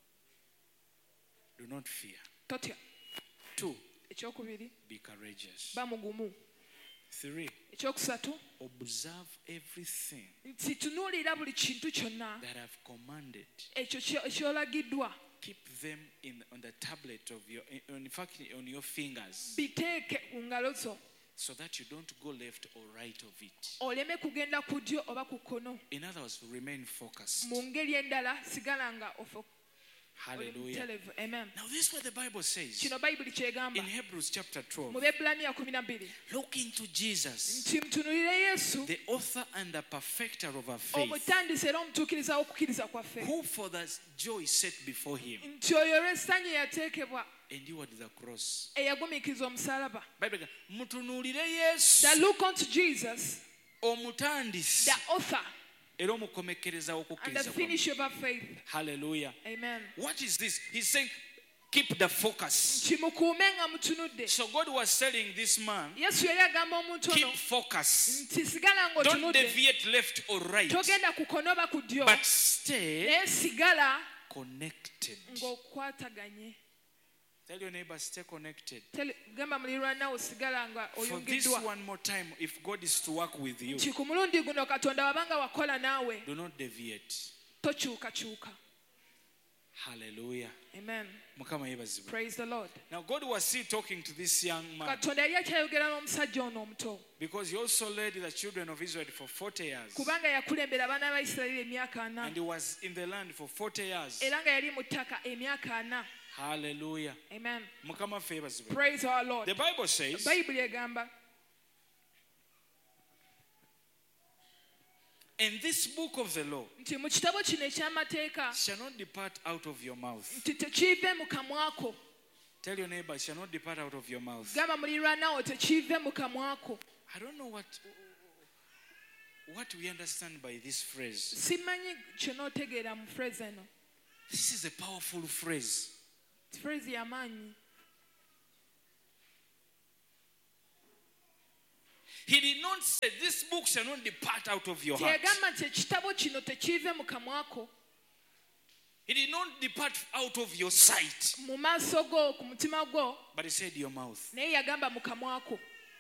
do not fear. totya. Two, Ekyokubiri be courageous. ba mugumu. Three, Ekyokusatu observe everything nti tunuulira buli kintu kyonna that I've commanded. ekyo kye- ky'olagiddwa Keep them in on the tablet of your, in in fact, on your fingers, biteeke ku ngalo zo so that you don't go left or right of it. oleme kugenda ku ddyo oba ku kkono. In other words, remain focused. Mu ngeri endala sigala nga ofa oli Hallelujah. mutelevu. Amen. Now, this is what the Bible says Kino Bayibuli kyegamba in Hebrews chapter twelve. mu Bebulaniya kumi na bbiri Look into Jesus, nti mutunulire Yesu, the author and the perfecter of our faith, omutandisi era omutuukiriza w'okukkiriza kwaffe, who for the joy set before him nti oyo olw'essanyu eyateekebwa endured the cross. eyagumiikiriza omusalaba. Bible ga, mutunuulire Yesu, That look unto Jesus, omutandisi the author era omukomekereza and the w'okukkiriza kwammwe. finisher of our faith. Hallelujah. Amen. What is this? He's saying, keep the focus. Nti mukuume nga mutunudde. So God was telling this man, Yesu yali agamba omuntu ono keep focus. nti sigala Don't ng'otunudde, deviate left or right, togenda ku kkono oba ku ddyo, but stay naye sigala connected. ng'okwataganye. Tell your neighbor, stay connected. Tele- gamba muliraanwawo sigala nga For this oyungiddwa. one more time, if God is to work with you, Nti ku mulundi guno Katonda wabanga wakola naawe, do not deviate. tokyukakyuka. Hallelujah. Amen. Mukama yebazibwe. Praise the Lord. Now God was still talking to this young man, Katonda yali akyayogera n'omusajja ono omuto, because he also led the children of Israel for forty years, kubanga yakulembera abaana ba Isirayiri emyaka ana, and he was in the land for forty years. era nga yali mu ttaka emyaka ana. Hallelujah. Amen. Mukama ffe yebazibwe. Praise our Lord. The Bible says, Bayibuli egamba, and this book of the law nti mu kitabo kino eky'amateeka shall not depart out of your mouth. nti tekiive mu kamwako. Tell your neighbor, shall not depart out of your mouth. Gamba muliraanwawo tekiive mu kamwako. I don't know what what we understand by this phrase. Simanyi kyonootegeera mu phrase eno. This is a powerful phrase. Phrase y'amaanyi. He did not say, this book shall not depart out of your heart. teyagamba nti ekitabo kino tekive mu kamwako, He did not depart out of your sight. mu maaso go, ku mutima gwo, But he said your mouth. naye yagamba mu kamwako.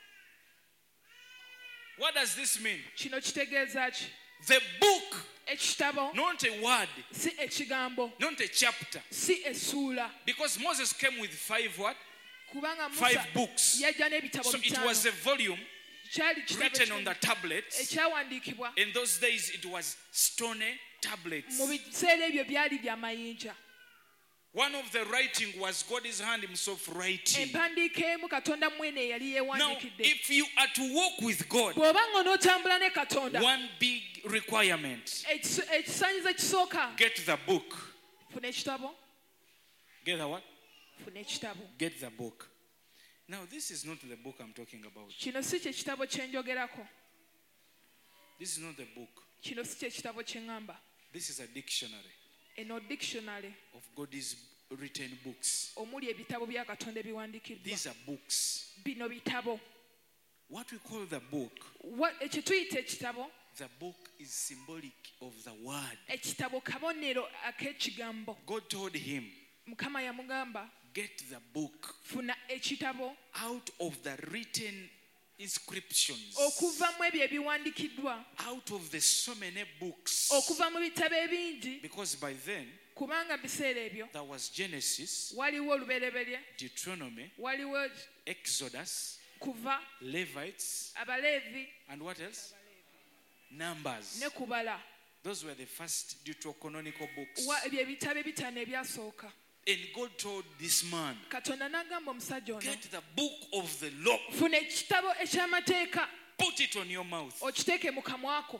What does this mean? Kino kitegeeza ki? The book, Ekitabo not a word, si ekigambo, not a chapter. si essuula. Because Moses came with five what? Kubanga Five Musa books. yajja n'ebitabo So it was bitaano. a volume Kyali kitabo written on the kingi tablets. ekyawandiikibwa. In those days, it was stone tablets. Mu biseera ebyo byali bya mayinja. One of the writing was God's hand himself writing. Empandiika emu Katonda mwene yali Now, yeewandiikidde. if you are to walk with God, Bw'oba ng'onootambula ne Katonda, one big requirement, ekis- ekisaanyizo ekisooka, get the book. funa ekitabo, Get the what? funa ekitabo. Get the book. Now, this is not the book I'm talking about. Kino si kye kitabo kye njogerako. This is not the book. Kino si kye kitabo kye ŋŋamba. This is a dictionary Eno dictionary of God's written books. omuli ebitabo bya Katonda ebiwandiikiddwa. These are books. Bino bitabo. What we call the book, What- Ekyo tuyita ekitabo, the book is symbolic of the word. ekitabo kabonero ak'ekigambo. God told him, Mukama yamugamba, get the book funa ekitabo out of the written inscriptions, okuva mu ebyo ebiwandiikiddwa, out of the so many books. okuva mu bitabo ebingi, Because by then, kubanga biseera ebyo there was Genesis, waliwo olubereberye, Deuteronomy, waliwo Exodus, kuva, Levites, Abaleevi and what else? Numbers. ne kubala. Those were the first deuterocanonical books. Wa- ebyo ebitabo ebitaano ebyasooka. And God told this man, Katonda n'agamba omusajja ono, get the book of the law, funa ekitabo eky'amateeka put it on your mouth. okiteeke mu kamwako.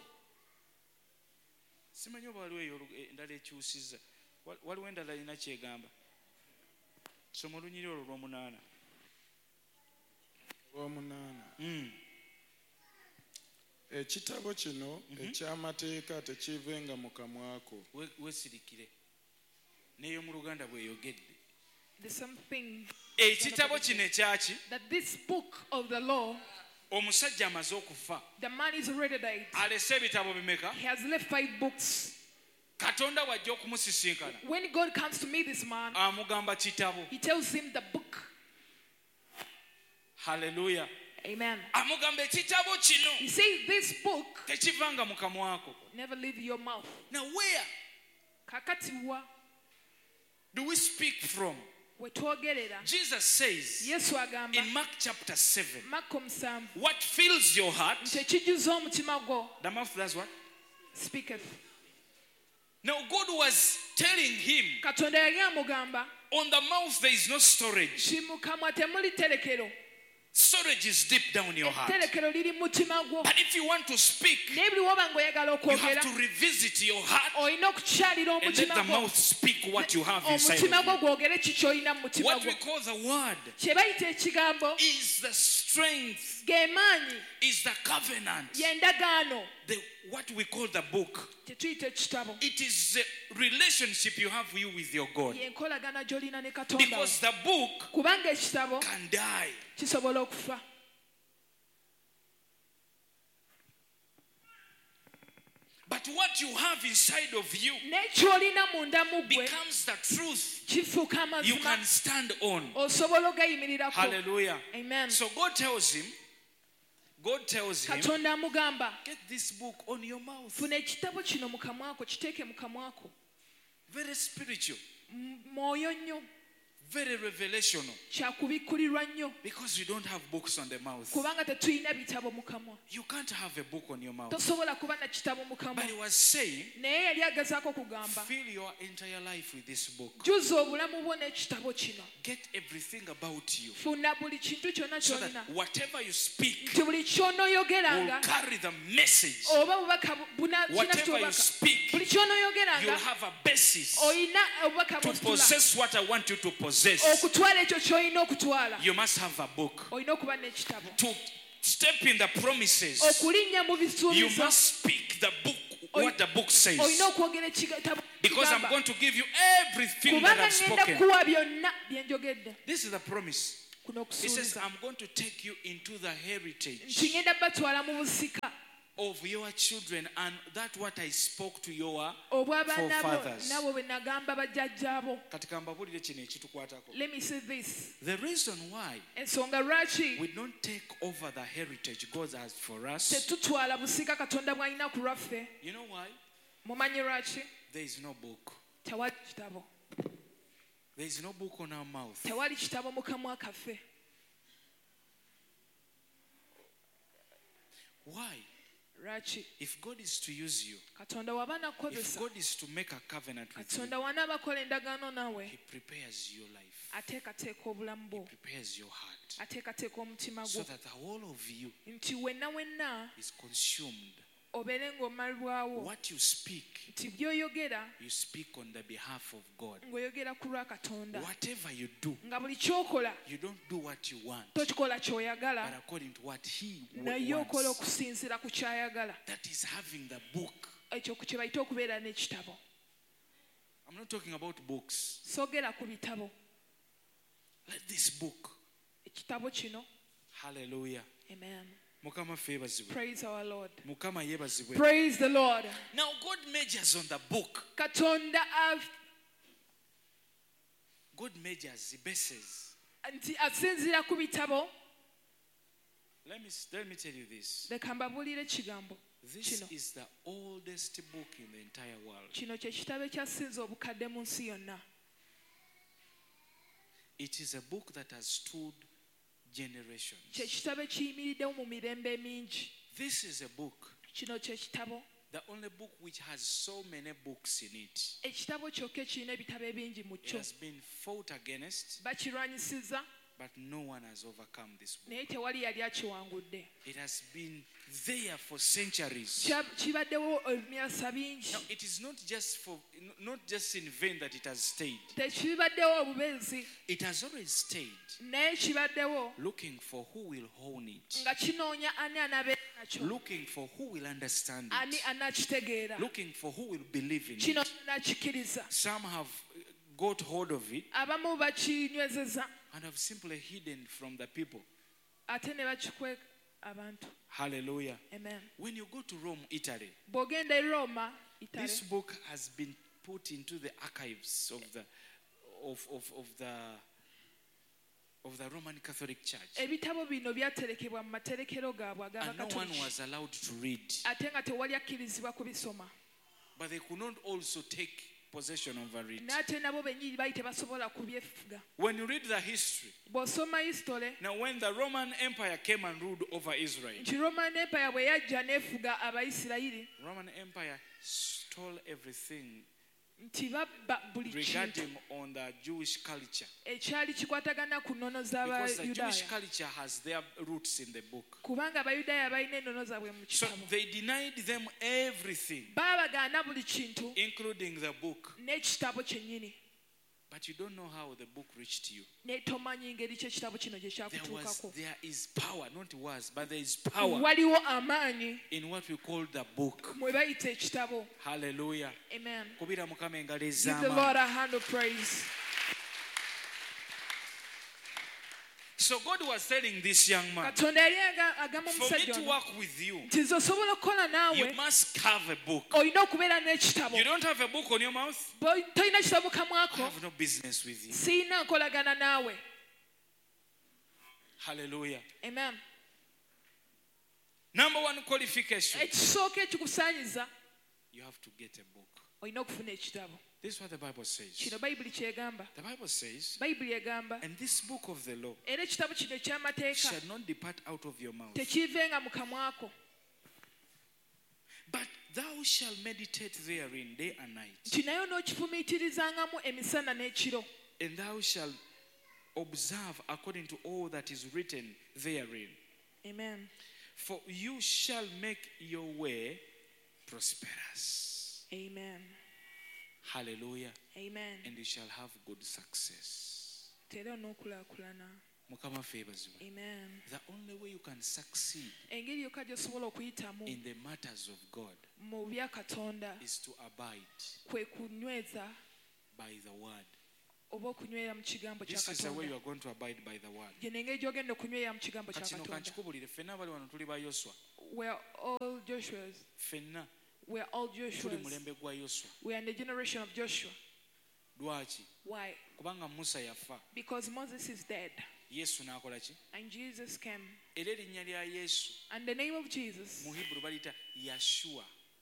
Simanyi oba waliwo eyo olu- endala ekyusiza. Wa- Waliwo endala erina kyegamba. Soma olunyiri olwo lw'omunaana. Olw'omunaana. Mm. Ekitabo kino eky'amateeka tekivenga mu kamwako. We- weesirikire neyo mu luganda bweyogedde. The same thing Ekitabo kino ekyaki that this book of the law, omusajja amaze okufa the man is already died. alese ebitabo bimeka. He has left five books. Katonda wajja okumusisinkana When God comes to meet this man, amugamba kitabo. he tells him the book. Haleluya. Amen. Amugamba ekitabo kino He says this book tekivanga mu kamwako. never leave your mouth. Now where Kakati wa do we speak from? wetwogerera. Jesus says Yesu agamba in Mark chapter seven, Makko musanvu what fills your heart, nti ekijjuza omutima gwo the mouth does what? speaketh. Now God was telling him, Katonda yali amugamba on the mouth there is no storage. nti mu kamwa temuli terekero. Storage is deep down your heart. Etterekero liri mu mutima gwo. But if you want to speak, Naye buli woba ng'oyagala you have okwogera, to revisit your heart olina okukyalira and let omutima the gwo. mouth speak what you have inside Omutima of gwo you. gwogere ki ky'olina mu mutima What gwo. we call the word Kye bayita ekigambo is the strength, ge maanyi, is the covenant. y'endagaano, The, what we call the book. kye tuyita ekitabo. It is the relationship you have you with your God. Y'enkolagana gy'olina ne Katonda wo. Because the book Kubanga ekitabo can die. kisobola okufa. But what you have inside of you N'ekyolina munda mu gwe becomes the truth kifuuka you amazima, can stand on. osobola ogayimirirako. Hallelujah. Amen. So God tells him, God tells him, Katonda amugamba get this book on your mouth. funa ekitabo kino mu kamwako, kiteeke mu kamwako. Very spiritual, M- mwoyo nnyo, very revelational. kyakubikkulirwa nnyo, Because we don't have books on the mouth. kubanga tetulina bitabo mu kamwa. You can't have a book on your mouth. Tosobola kuba na kitabo mu kamwa. But he was saying, Naye yali agezaako kugamba, fill your entire life with this book. jjuza obulamu bwo n'ekitabo kino. Get everything about you. Funa buli kintu kyonna So ky'olina. that whatever you speak Nti buli will ky'onooyogeranga, carry the message. oba bubaka buna kina Whatever you ky'obaka. speak, Buli you'll ky'onooyogeranga, have a basis olina obubaka to bw'ositula. possess what I want you to possess. Okutwala ekyo ky'olina okutwala. You must have a book. Olina okuba n'ekitabo. To step in the promises, Okulinnya mu you bisuubizo, must speak the book, what the book says. olina okwogera ekitabo. Because I'm kigamba. going to give you everything that Kubanga I've ngenda spoken. kuwa byonna bye njogedde. This is the promise. kuno He says, okusuubiza I'm going to take you into the heritage nti ngenda batwala mu busika of your children, and that what I spoke to your obw'abaana bo forefathers. nabo bwe nagamba bajjajjaabo. Katika mbabulire kino ekitukwatako. Let me say this. The reason why Ensonga lwaki we don't take over the heritage God has for us, tetutwala busika Katonda bw'alina ku lwaffe, you know why? mumanyi lwaki? There is no book. Tewali kitabo. There is no book on our mouth. Tewali kitabo mu kamwa kaffe. Why? Lwaki? If God is to use you, Katonda waba if nakukozesa, God is to make a covenant with you, Katonda wanaaba akola endagaano naawe, He prepares your life, ateekateeka obulamu bwo, prepares your heart, ateekateeka omutima so gwo, that the whole of you nti wenna wenna is consumed. obeere ng'omalibwawo, What you speak, nti by'oyogera you speak on the behalf of God. ng'oyogera ku lwa Katonda, Whatever you do, nga buli ky'okola you don't do what you want, tokikola ky'oyagala, but according to what He naye okola wants. okusinziira ku ky'ayagala. That is having the book. Ekyo kye bayita okubeera n'ekitabo. I'm not talking about books. Soogera ku bitabo. Let this book. Ekitabo kino. Hallelujah. Amen. Mukama febazibwe. Praise our Lord. Mukama yebazibwe. Praise the Lord. Now God measures on the book. Katonda av- God measures the bases. nti asinziira ku bitabo. Let me let me tell you this. Leka mbabuulire ekigambo This kino. is the oldest book in the entire world. Kino kye kitabo ekyasinze obukadde mu nsi yonna. It is a book that has stood Kye generations. kitabo ekiyimiriddewo mu mirembe mingi. This is a book, Kino kye kitabo. the only book which has so many books in it. Ekitabo kyokka ekirina ebitabo ebingi mu It kyo. has been fought against, Bakirwanyisiza but no one has overcome this book. naye tewali yali akiwangudde. It has been there for centuries. Kya- Kibaddewo emyasa bingi. Now, it is not just for not just in vain that it has stayed. Tekibaddewo obubenzi It has always stayed, naye kibaddewo looking for who will own it, nga kinoonya ani anaabeera nakyo, looking for who will understand ani it, anakitegeera, looking for who will believe in kino it. nakikiriza. Some have got hold of it Abamu bakinywezeza and have simply hidden from the people. ate ne bakikweka abantu. Hallelujah. Amen. When you go to Rome, Italy, Bw'ogenda e Roma, Italy, this book has been put into the archives of the of, of, of the of the Roman Catholic Church, ebitabo bino byaterekebwa mu materekero gaabwe and no one ag'Abakatoliki, was allowed to read. ate nga tewali akkirizibwa kubisoma. But they could not also take possession over it. N'ate nabo bennyini baali tebasobola kubyefuga. When you read the history, Bw'osoma history, now when the Roman Empire came and ruled over Israel, nti Roman Empire bwe yajja n'efuga Abayisirayiri, Roman Empire stole everything nti babba buli kintu regarding on the Jewish culture, ekyali kikwatagana ku nnono because the Jewish z'Abayudaaya, culture has their roots in the book. kubanga Abayudaaya balina ennono zaabwe mu So kitabo. they denied them everything, Baabagaana buli kintu including the book. n'ekitabo kyennyini, But you don't know how the book reached you. naye tomanyi ngeri ki ekitabo kino gye There was, kyakutuukako. there is power, not was, but there is power Waliwo amaanyi in what we call the book. mwe bayita ekitabo. Hallelujah. Amen. Kubira Mukama engalo Give the ez'amaanyi. Lord a hand of praise. So God was telling this young man, Katonda yali aga- agamba for me omusajja to ono work with you, nti nze osobola okukola you naawe must have a book. olina okubeera n'ekitabo. You don't have a book on your mouth, Bwe tolina kitabo mu I kamwako, have no business with you. siina nkolagana naawe. Hallelujah. Amen. Number one qualification, Ekisooka ekikusaanyiza, you have to get a book. olina okufuna ekitabo. This is what the Bible says. Kino Bayibuli kyegamba. The Bible says, Bayibuli egamba, and this book of the law era ekitabo kino eky'amateeka shall not depart out of your mouth, tekiivenga mu kamwako, but thou shalt meditate therein day and night, nti naye onookifumiitirizangamu emisana n'ekiro, and thou shalt observe according to all that is written therein. Amen. For you shall make your way prosperous. Amen. Hallelujah. Amen. And you shall have good success. Tera onookulaakulana. Mukama febazibwe. Amen. The only way you can succeed Engeri yokka gy'osobola okuyitamu in the matters of God mu bya Katonda is to abide kwe kunyweza by the word. oba okunywera mu kigambo kya This is the way you Katonda. are going to abide by the word. Gye n'engeri gy'ogenda okunywera mu kigambo kya Kati no Katonda. kankikubulire, ffenna abali wano tuli ba Yoswa. We're all Joshuas. Ffenna We're all tuli Joshuas. mulembe gwa Yoswa. We are in the generation of Joshua. Lwaki? Why? Kubanga Musa yafa. Because Moses is dead Yesu n'akola ki? and Jesus came. Era erinnya lya Yesu And the name of Jesus, mu Hebrew baliyita Yashua.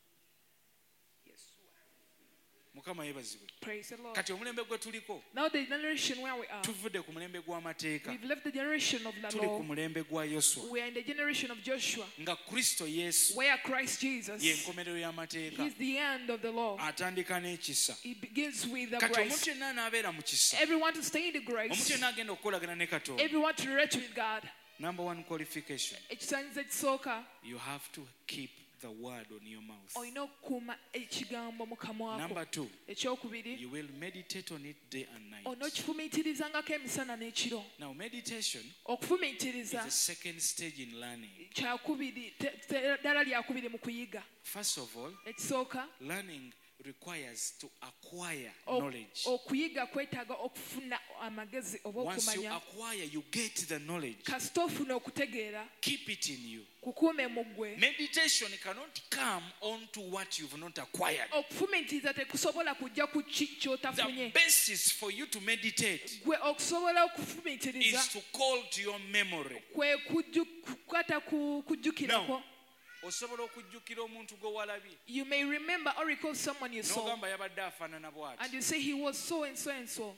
Mukama yeebazibwe. praise the Lord. Kati omulembe gwe tuliko Now the generation where we are, tuvudde ku mulembe gw'amateeka, we've left the generation of the tuli ku law. mulembe gwa Yoswa. We are in the generation of Joshua, Nga Kristo Yesu where Christ Jesus ye nkomerero y'amateeka, is the end of the law. atandika n'ekisa. It begins with the Kati omuntu grace. yenna anaabeera mu kisa, Everyone to stay in the omuntu grace. yenna agenda okukolagana ne Katonda, Everyone to relate with God. number one qualification, Ekisaanyizo ekisooka, you have to keep the word on your mouth. olina okukuuma ekigambo mu kamwa Number ko. two, Ekyokubiri, you will meditate on it day and night. onookifumiitirizangako emisana n'ekiro. Now meditation is Okufumiitiriza the second stage in learning. kyakubiri, te- te- ddala lyakubiri mu kuyiga. First of all, Ekisooka, learning requires to acquire o- knowledge. okuyiga kwetaaga okufuna amagezi oba Once you okumanya. acquire, you get the knowledge. Kasita ofuna okutegeera, Keep it in you. kukuume mu ggwe. Meditation cannot come onto what you've not acquired. Okufumiitiriza tekusobola kujja ku ki The ky'otafunye. basis for you to meditate Gwe okusobola okufumiitiriza is to call to your memory. kwe kujju- kukwata ku kujjukirako. Now, osobola okujjukira omuntu gwe walabye You may remember or recall someone you saw, n'ogamba yabadde afaanana bw'ati. and you say he was so and so and so.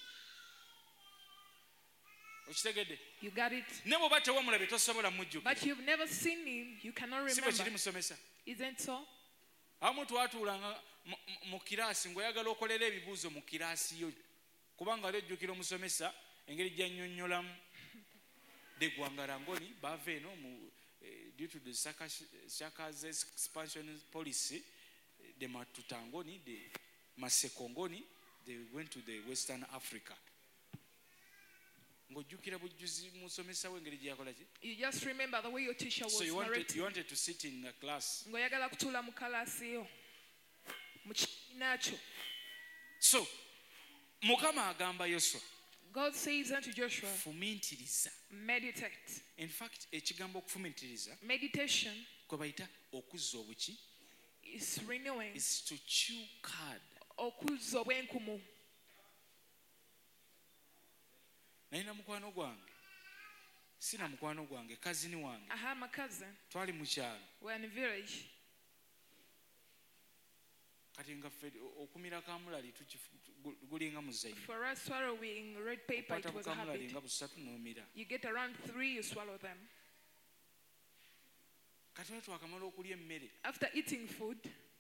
Okitegedde? You got it? Ne bw'oba tewamulabye tosobola mujjukira. But you've never seen him, you cannot Si bwe kiri remember. musomesa. Isn't so? Abamu twatuulanga mu- mu- mu kiraasi ng'oyagala okolera ebibuuzo mu kiraasi yo kubanga ali ojjukira omusomesa engeri gy'annyonnyolamu de Gwangarangoni baava eno mu eh, due to the Shaka's Shaka's expansion policy, the Matutangoni, the Masekongoni, they went to the Western Africa. Ng'ojjukira bujjuzi musomesa we engeri gye yakola ki? You just remember the way your teacher was So you wanted, narrating. you wanted to sit in the class. Ng'oyagala kutuula mu kalaasi yo, mu kibiina kyo. So Mukama agamba Yoswa, God says unto Joshua, fumiitiriza. meditate. In fact, ekigambo okufumiitiriza Meditation kwe bayita okuzza obuki is renewing, is to chew cud. okuzza obwenkumu. Nalina mukwano gwange, sina mukwano gwange, kazini wange, I have my cousin. twali mu kyalo. We're in a village. Kati nga ffe okumira kamulali gulinga muzayiro. For us, swallowing red paper, Okwata it was a bukamulali habit. nga busatu n'omira. You get around three, you swallow them. Kati olwo twakamala okulya emmere. After eating food,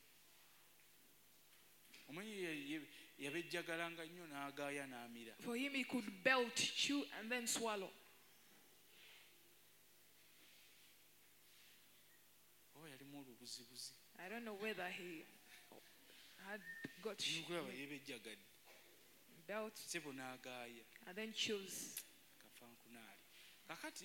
Omanyi ye- ye- yabejjagalanga nnyo n'agaaya n'amira. for him, he could belt, chew, and then swallow. Oba yalimu olubuzibuzi. I don't know whether he had got ch- Nukulaba yebejjagadde. belt Sebo n'agaaya. and then chews. Kafankunaali. Kakati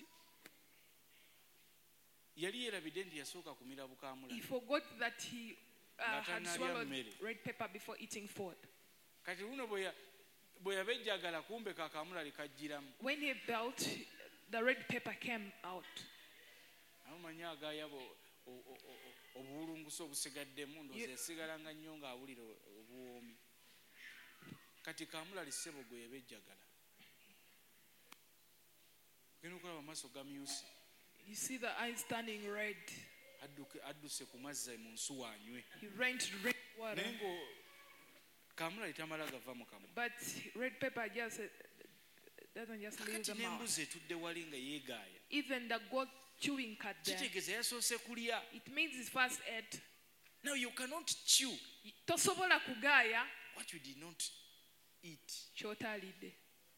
yali yeerabidde nti yasooka kumira He bukaamulali. forgot that he uh, Nga had tannalya swallowed mmere. red pepper before eating food. Kati luno bwe ya- bwe yabejjagala kumbe kakamulali kajjiramu. When he belt, the red pepper came out. Amumanyi agaaya bo- o- o- o- obuwulungusa obusigaddemu ndowooza Ye- yasigalanga nnyo ng'awulira obuwoomi. Kati kamulali ssebo gwe yabejjagala. Genda okulaba amaaso gamyuse. You see the eyes turning red. Adduke- adduse ku mazzi mu nsuwa anywe. He ran to drink water. Naye ngo kamulali tamala gava mu kamwa. But red pepper just uh, doesn't just leave Kakati the mouth. n'embuzi etudde wali nga yeegaaya. Even the goat chewing cut there. Kitegeeza yasoose kulya. It means his first ate. Now you cannot chew Tosobola kugaaya what you did not eat. ky'otaalidde.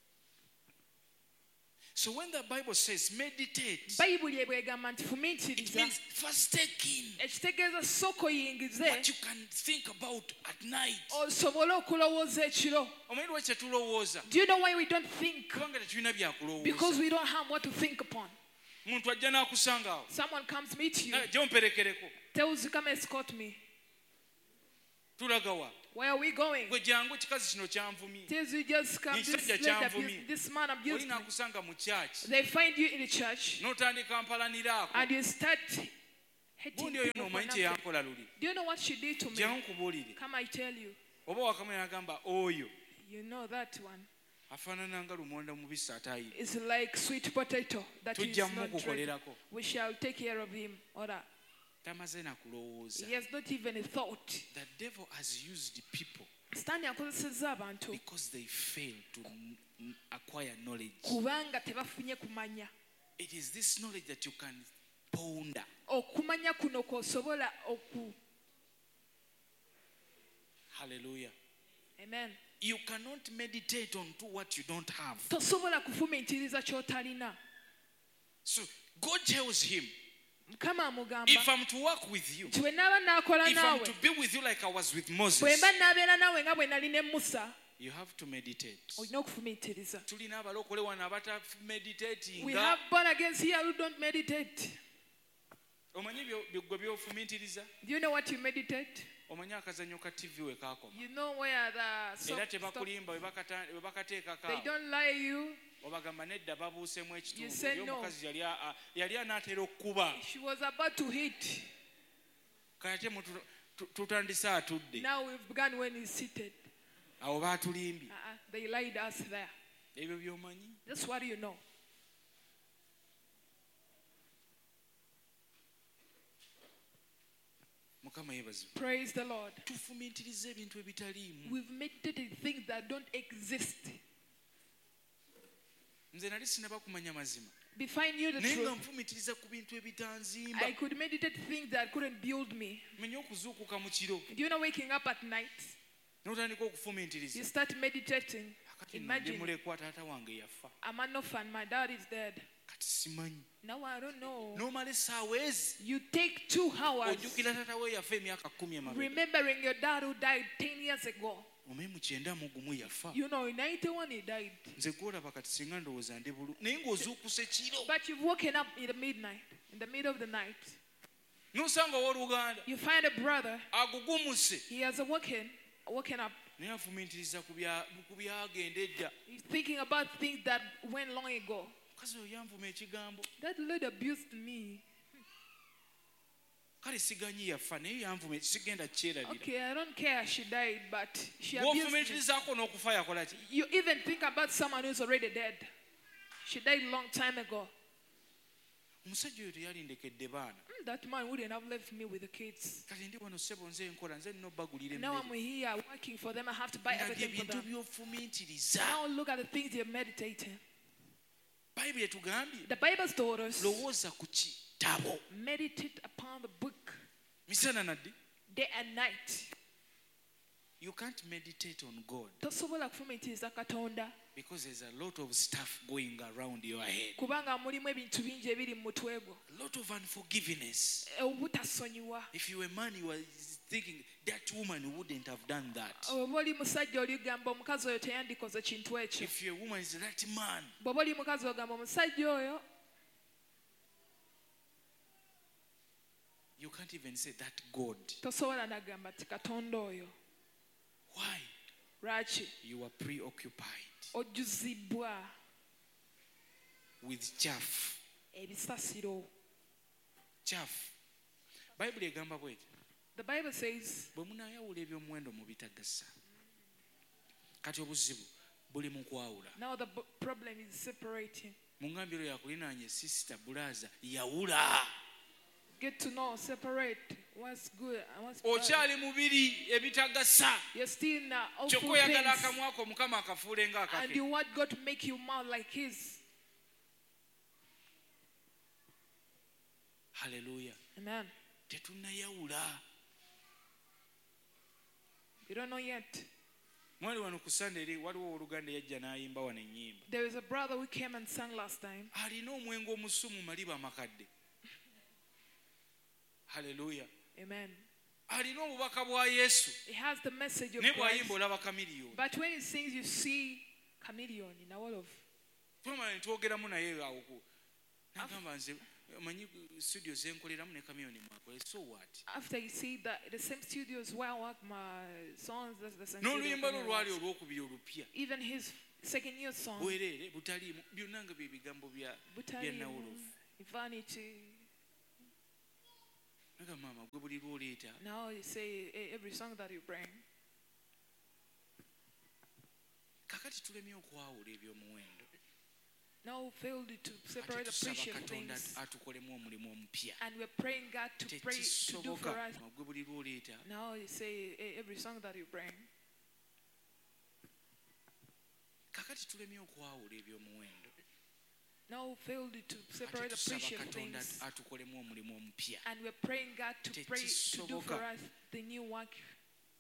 So when the Bible says meditate, Bayibuli ebwegamba nti it fumiitiriza. means first take in Ekitegeeza sooka oyingize what you can think about at night. osobole okulowooza ekiro. Omanyi lwaki tetulowooza? Do you know why we don't think? Kubanga tetulina Because byakulowooza. we don't have what to think upon. Muntu ajja n'akusanga awo. Someone comes meet you, Jja omperekereko. tells you, come escort me. tulagawa Where are we going? gwe jangu kikazi kino kyanvumye Tells you just come. This, Ekisajja lady kyanvumye. abused- this man abused oli me. nakusanga mu church They find you in the church n'otandika mpalaniraako and you start hating gundi oyo people for n'omanyi nothing. kyeyankola luli Do you know what she did to me? jangu nkubuulire Come, I tell you. oba wakamu yagamba oyo You know that one. afaanana nga lumonda mubisi atayire It's like sweet potato that is tujja not ready. mukukolerako We shall take care of him. Or that. tamaze nakulowooza He has not even a thought. the devil has used people Sitaani akozesezza abantu because they fail to n- n- acquire knowledge. kubanga tebafunye kumanya. It is this knowledge that you can ponder. Okumanya kuno kw'osobola oku. Hallelujah. Amen. You cannot meditate on to what you don't have. Tosobola kufumiitiriza ky'otalina. So God tells him, Mukama amugamba if I'm to work with you, nti bwe naaba naakola if I'm naawe to be with you like I was with bwe Moses, mba naabeera naawe nga bwe nali ne Musa you have to meditate. olina okufumiitiriza. Tulina abalokole wano We abatameditatinga. have born against here who don't meditate. Omanyi byo- byo- gwe byofumiitiriza? Do you know what you meditate? Omanyi akazannyo ka T V we kaakoma. You know where the so- Era stop. tebakulimba we bakata- we bakateekako They awo. don't lie you. Obagamba nedda babuusemu You say ekitundu. Oli no. omukazi yali a- a- yali anaatera okukuba. She was about to hit. Kate mutu- tu- tutandise atudde. Now we've begun when he's seated. Awo baatulimbye. Uh-uh. They lied us there. Ebyo by'omanyi. That's what you know. Mukama yeebazibwe. Praise the Lord. Tufumiitiriza ebintu ebitaliimu. We've meditated things that don't exist. Nze nali sinaba kumanya mazima. Before I knew the Naye nga truth, nfumiitiriza ku bintu ebitanzimba. I could meditate things that couldn't build me. Menya okuzuukuka mu kiro. Do you know waking up at night? N'otandika You okufumiitiriza. start meditating. Kati nno ndi Imagine, mulekwa taata wange yafa. I'm an orphan, my dad is dead. Kati simanyi. Now I don't know. N'omala essaawa ezi. You take two hours Ojjukira taata we yafa emyaka kkumi emabega. remembering your dad who died ten years ago. Omanyi mu kyenda mu gumu yafa. You know, in ninety-one he died. Nze gwolaba kati singa ndowooza ndi bulu. Naye ng'ozuukuse kiro. But you've woken up in the midnight, in the middle of the night. N'osanga owooluganda. You find a brother, Agugumuse. he has awoken, woken up. Naye afumiitiriza ku bya- ku byagenda edda. He's thinking about things that went long ago. Mukazi oyo yanvuma ekigambo. That lady abused me. Kale siganyi yafa naye yanvuma sigenda kyerabira. Okay, I don't care she died, but she abused me. Bw'ofumiitirizaako n'okufa yakola ki? You even think about someone who's already dead. She died a long time ago. Omusajja oyo teyalindekedde baana. Hmm, That man wouldn't have left me with the kids. Kale ndi wano ssebo nze nkola nze nina obbagulira Now I'm emmere. here working for them. I have to buy Nga everything for byebintu them. by'ofumiitiriza. Now look at the things you're meditating. Bayibuli etugambye The Bible's told us, lowooza ku kitabo. meditate upon the book Misana naddi. day and night. You can't meditate on God Tosobola kufumiitiriza Katonda because there's a lot of stuff going around your head. kubanga mulimu ebintu bingi ebiri mu mutwe gwo. A lot of unforgiveness. Obutasonyiwa. If you were a man, you were thinking that woman wouldn't have done that. Oba oli musajja oligamba omukazi oyo teyandikoze kintu ekyo. If you're a woman, it's that man. Bw'oba oli mukazi ogamba omusajja oyo, You can't even say that God. tosobola nagamba ti Katonda oyo. Why? Lwaki? You are preoccupied Ojjuzibwa with chaff. ebisasiro. Chaff. Bible egamba bweti. The Bible says, Bwe munaayawula eby'omuwendo mu bitagasa. Kati obuzibu buli mu kwawula. now the b- problem is separating. Mu ngambiro yakulinaanye sister Bulaza yawula. Get to know, separate what's good and what's bad. Okyali mubiri ebitagasa. You're still in uh, awful Kyokka oyagala things. akamwako Mukama akafuule And ng'akake. you want God to make you mouth like his. Hallelujah. Amen. Tetunnayawula. You don't know yet. Mwali wano ku Sunday eri waliwo oluganda yajja n'ayimba wano ennyimba. There is a brother who came and sang last time. Alina omwenge omusu mu maliba amakadde. Hallelujah. Amen. Alina obubaka bwa Yesu. He has the message of Ne Christ. bw'ayimba olaba kamiliyoni. But when he sings, you see chameleon in a wall of. Twamala ne twogeramu naye awo ku. Nagamba nze manyi studio zenkoleramu ne kamyoni mwakole so what After you see that the same studios where I work my songs, that's the same studio n'oluyimba lwo where I lwali work. olwokubiri olupya Even his second year song, bwereere butaliimu byonna nga bye bigambo bya bya Butalimu, nawolofu Vanity. naga maama gwe buli lwoleeta Now you say eh, every song that you bring. kakati tulemye okwawula eby'omuwendo Now we failed to ate separate the tusaba precious katonda things. atukolemu omulimu omupya And we're praying God to pray to do for tekisoboka us. gwe buli lwoleeta Now you say eh, every song that you bring. kakati tulemye okwawula eby'omuwendo Now we failed to ate separate the tusaba precious katonda things. atukolemu omulimu omupya And we're praying God to pray to do for tekisoboka us the new work.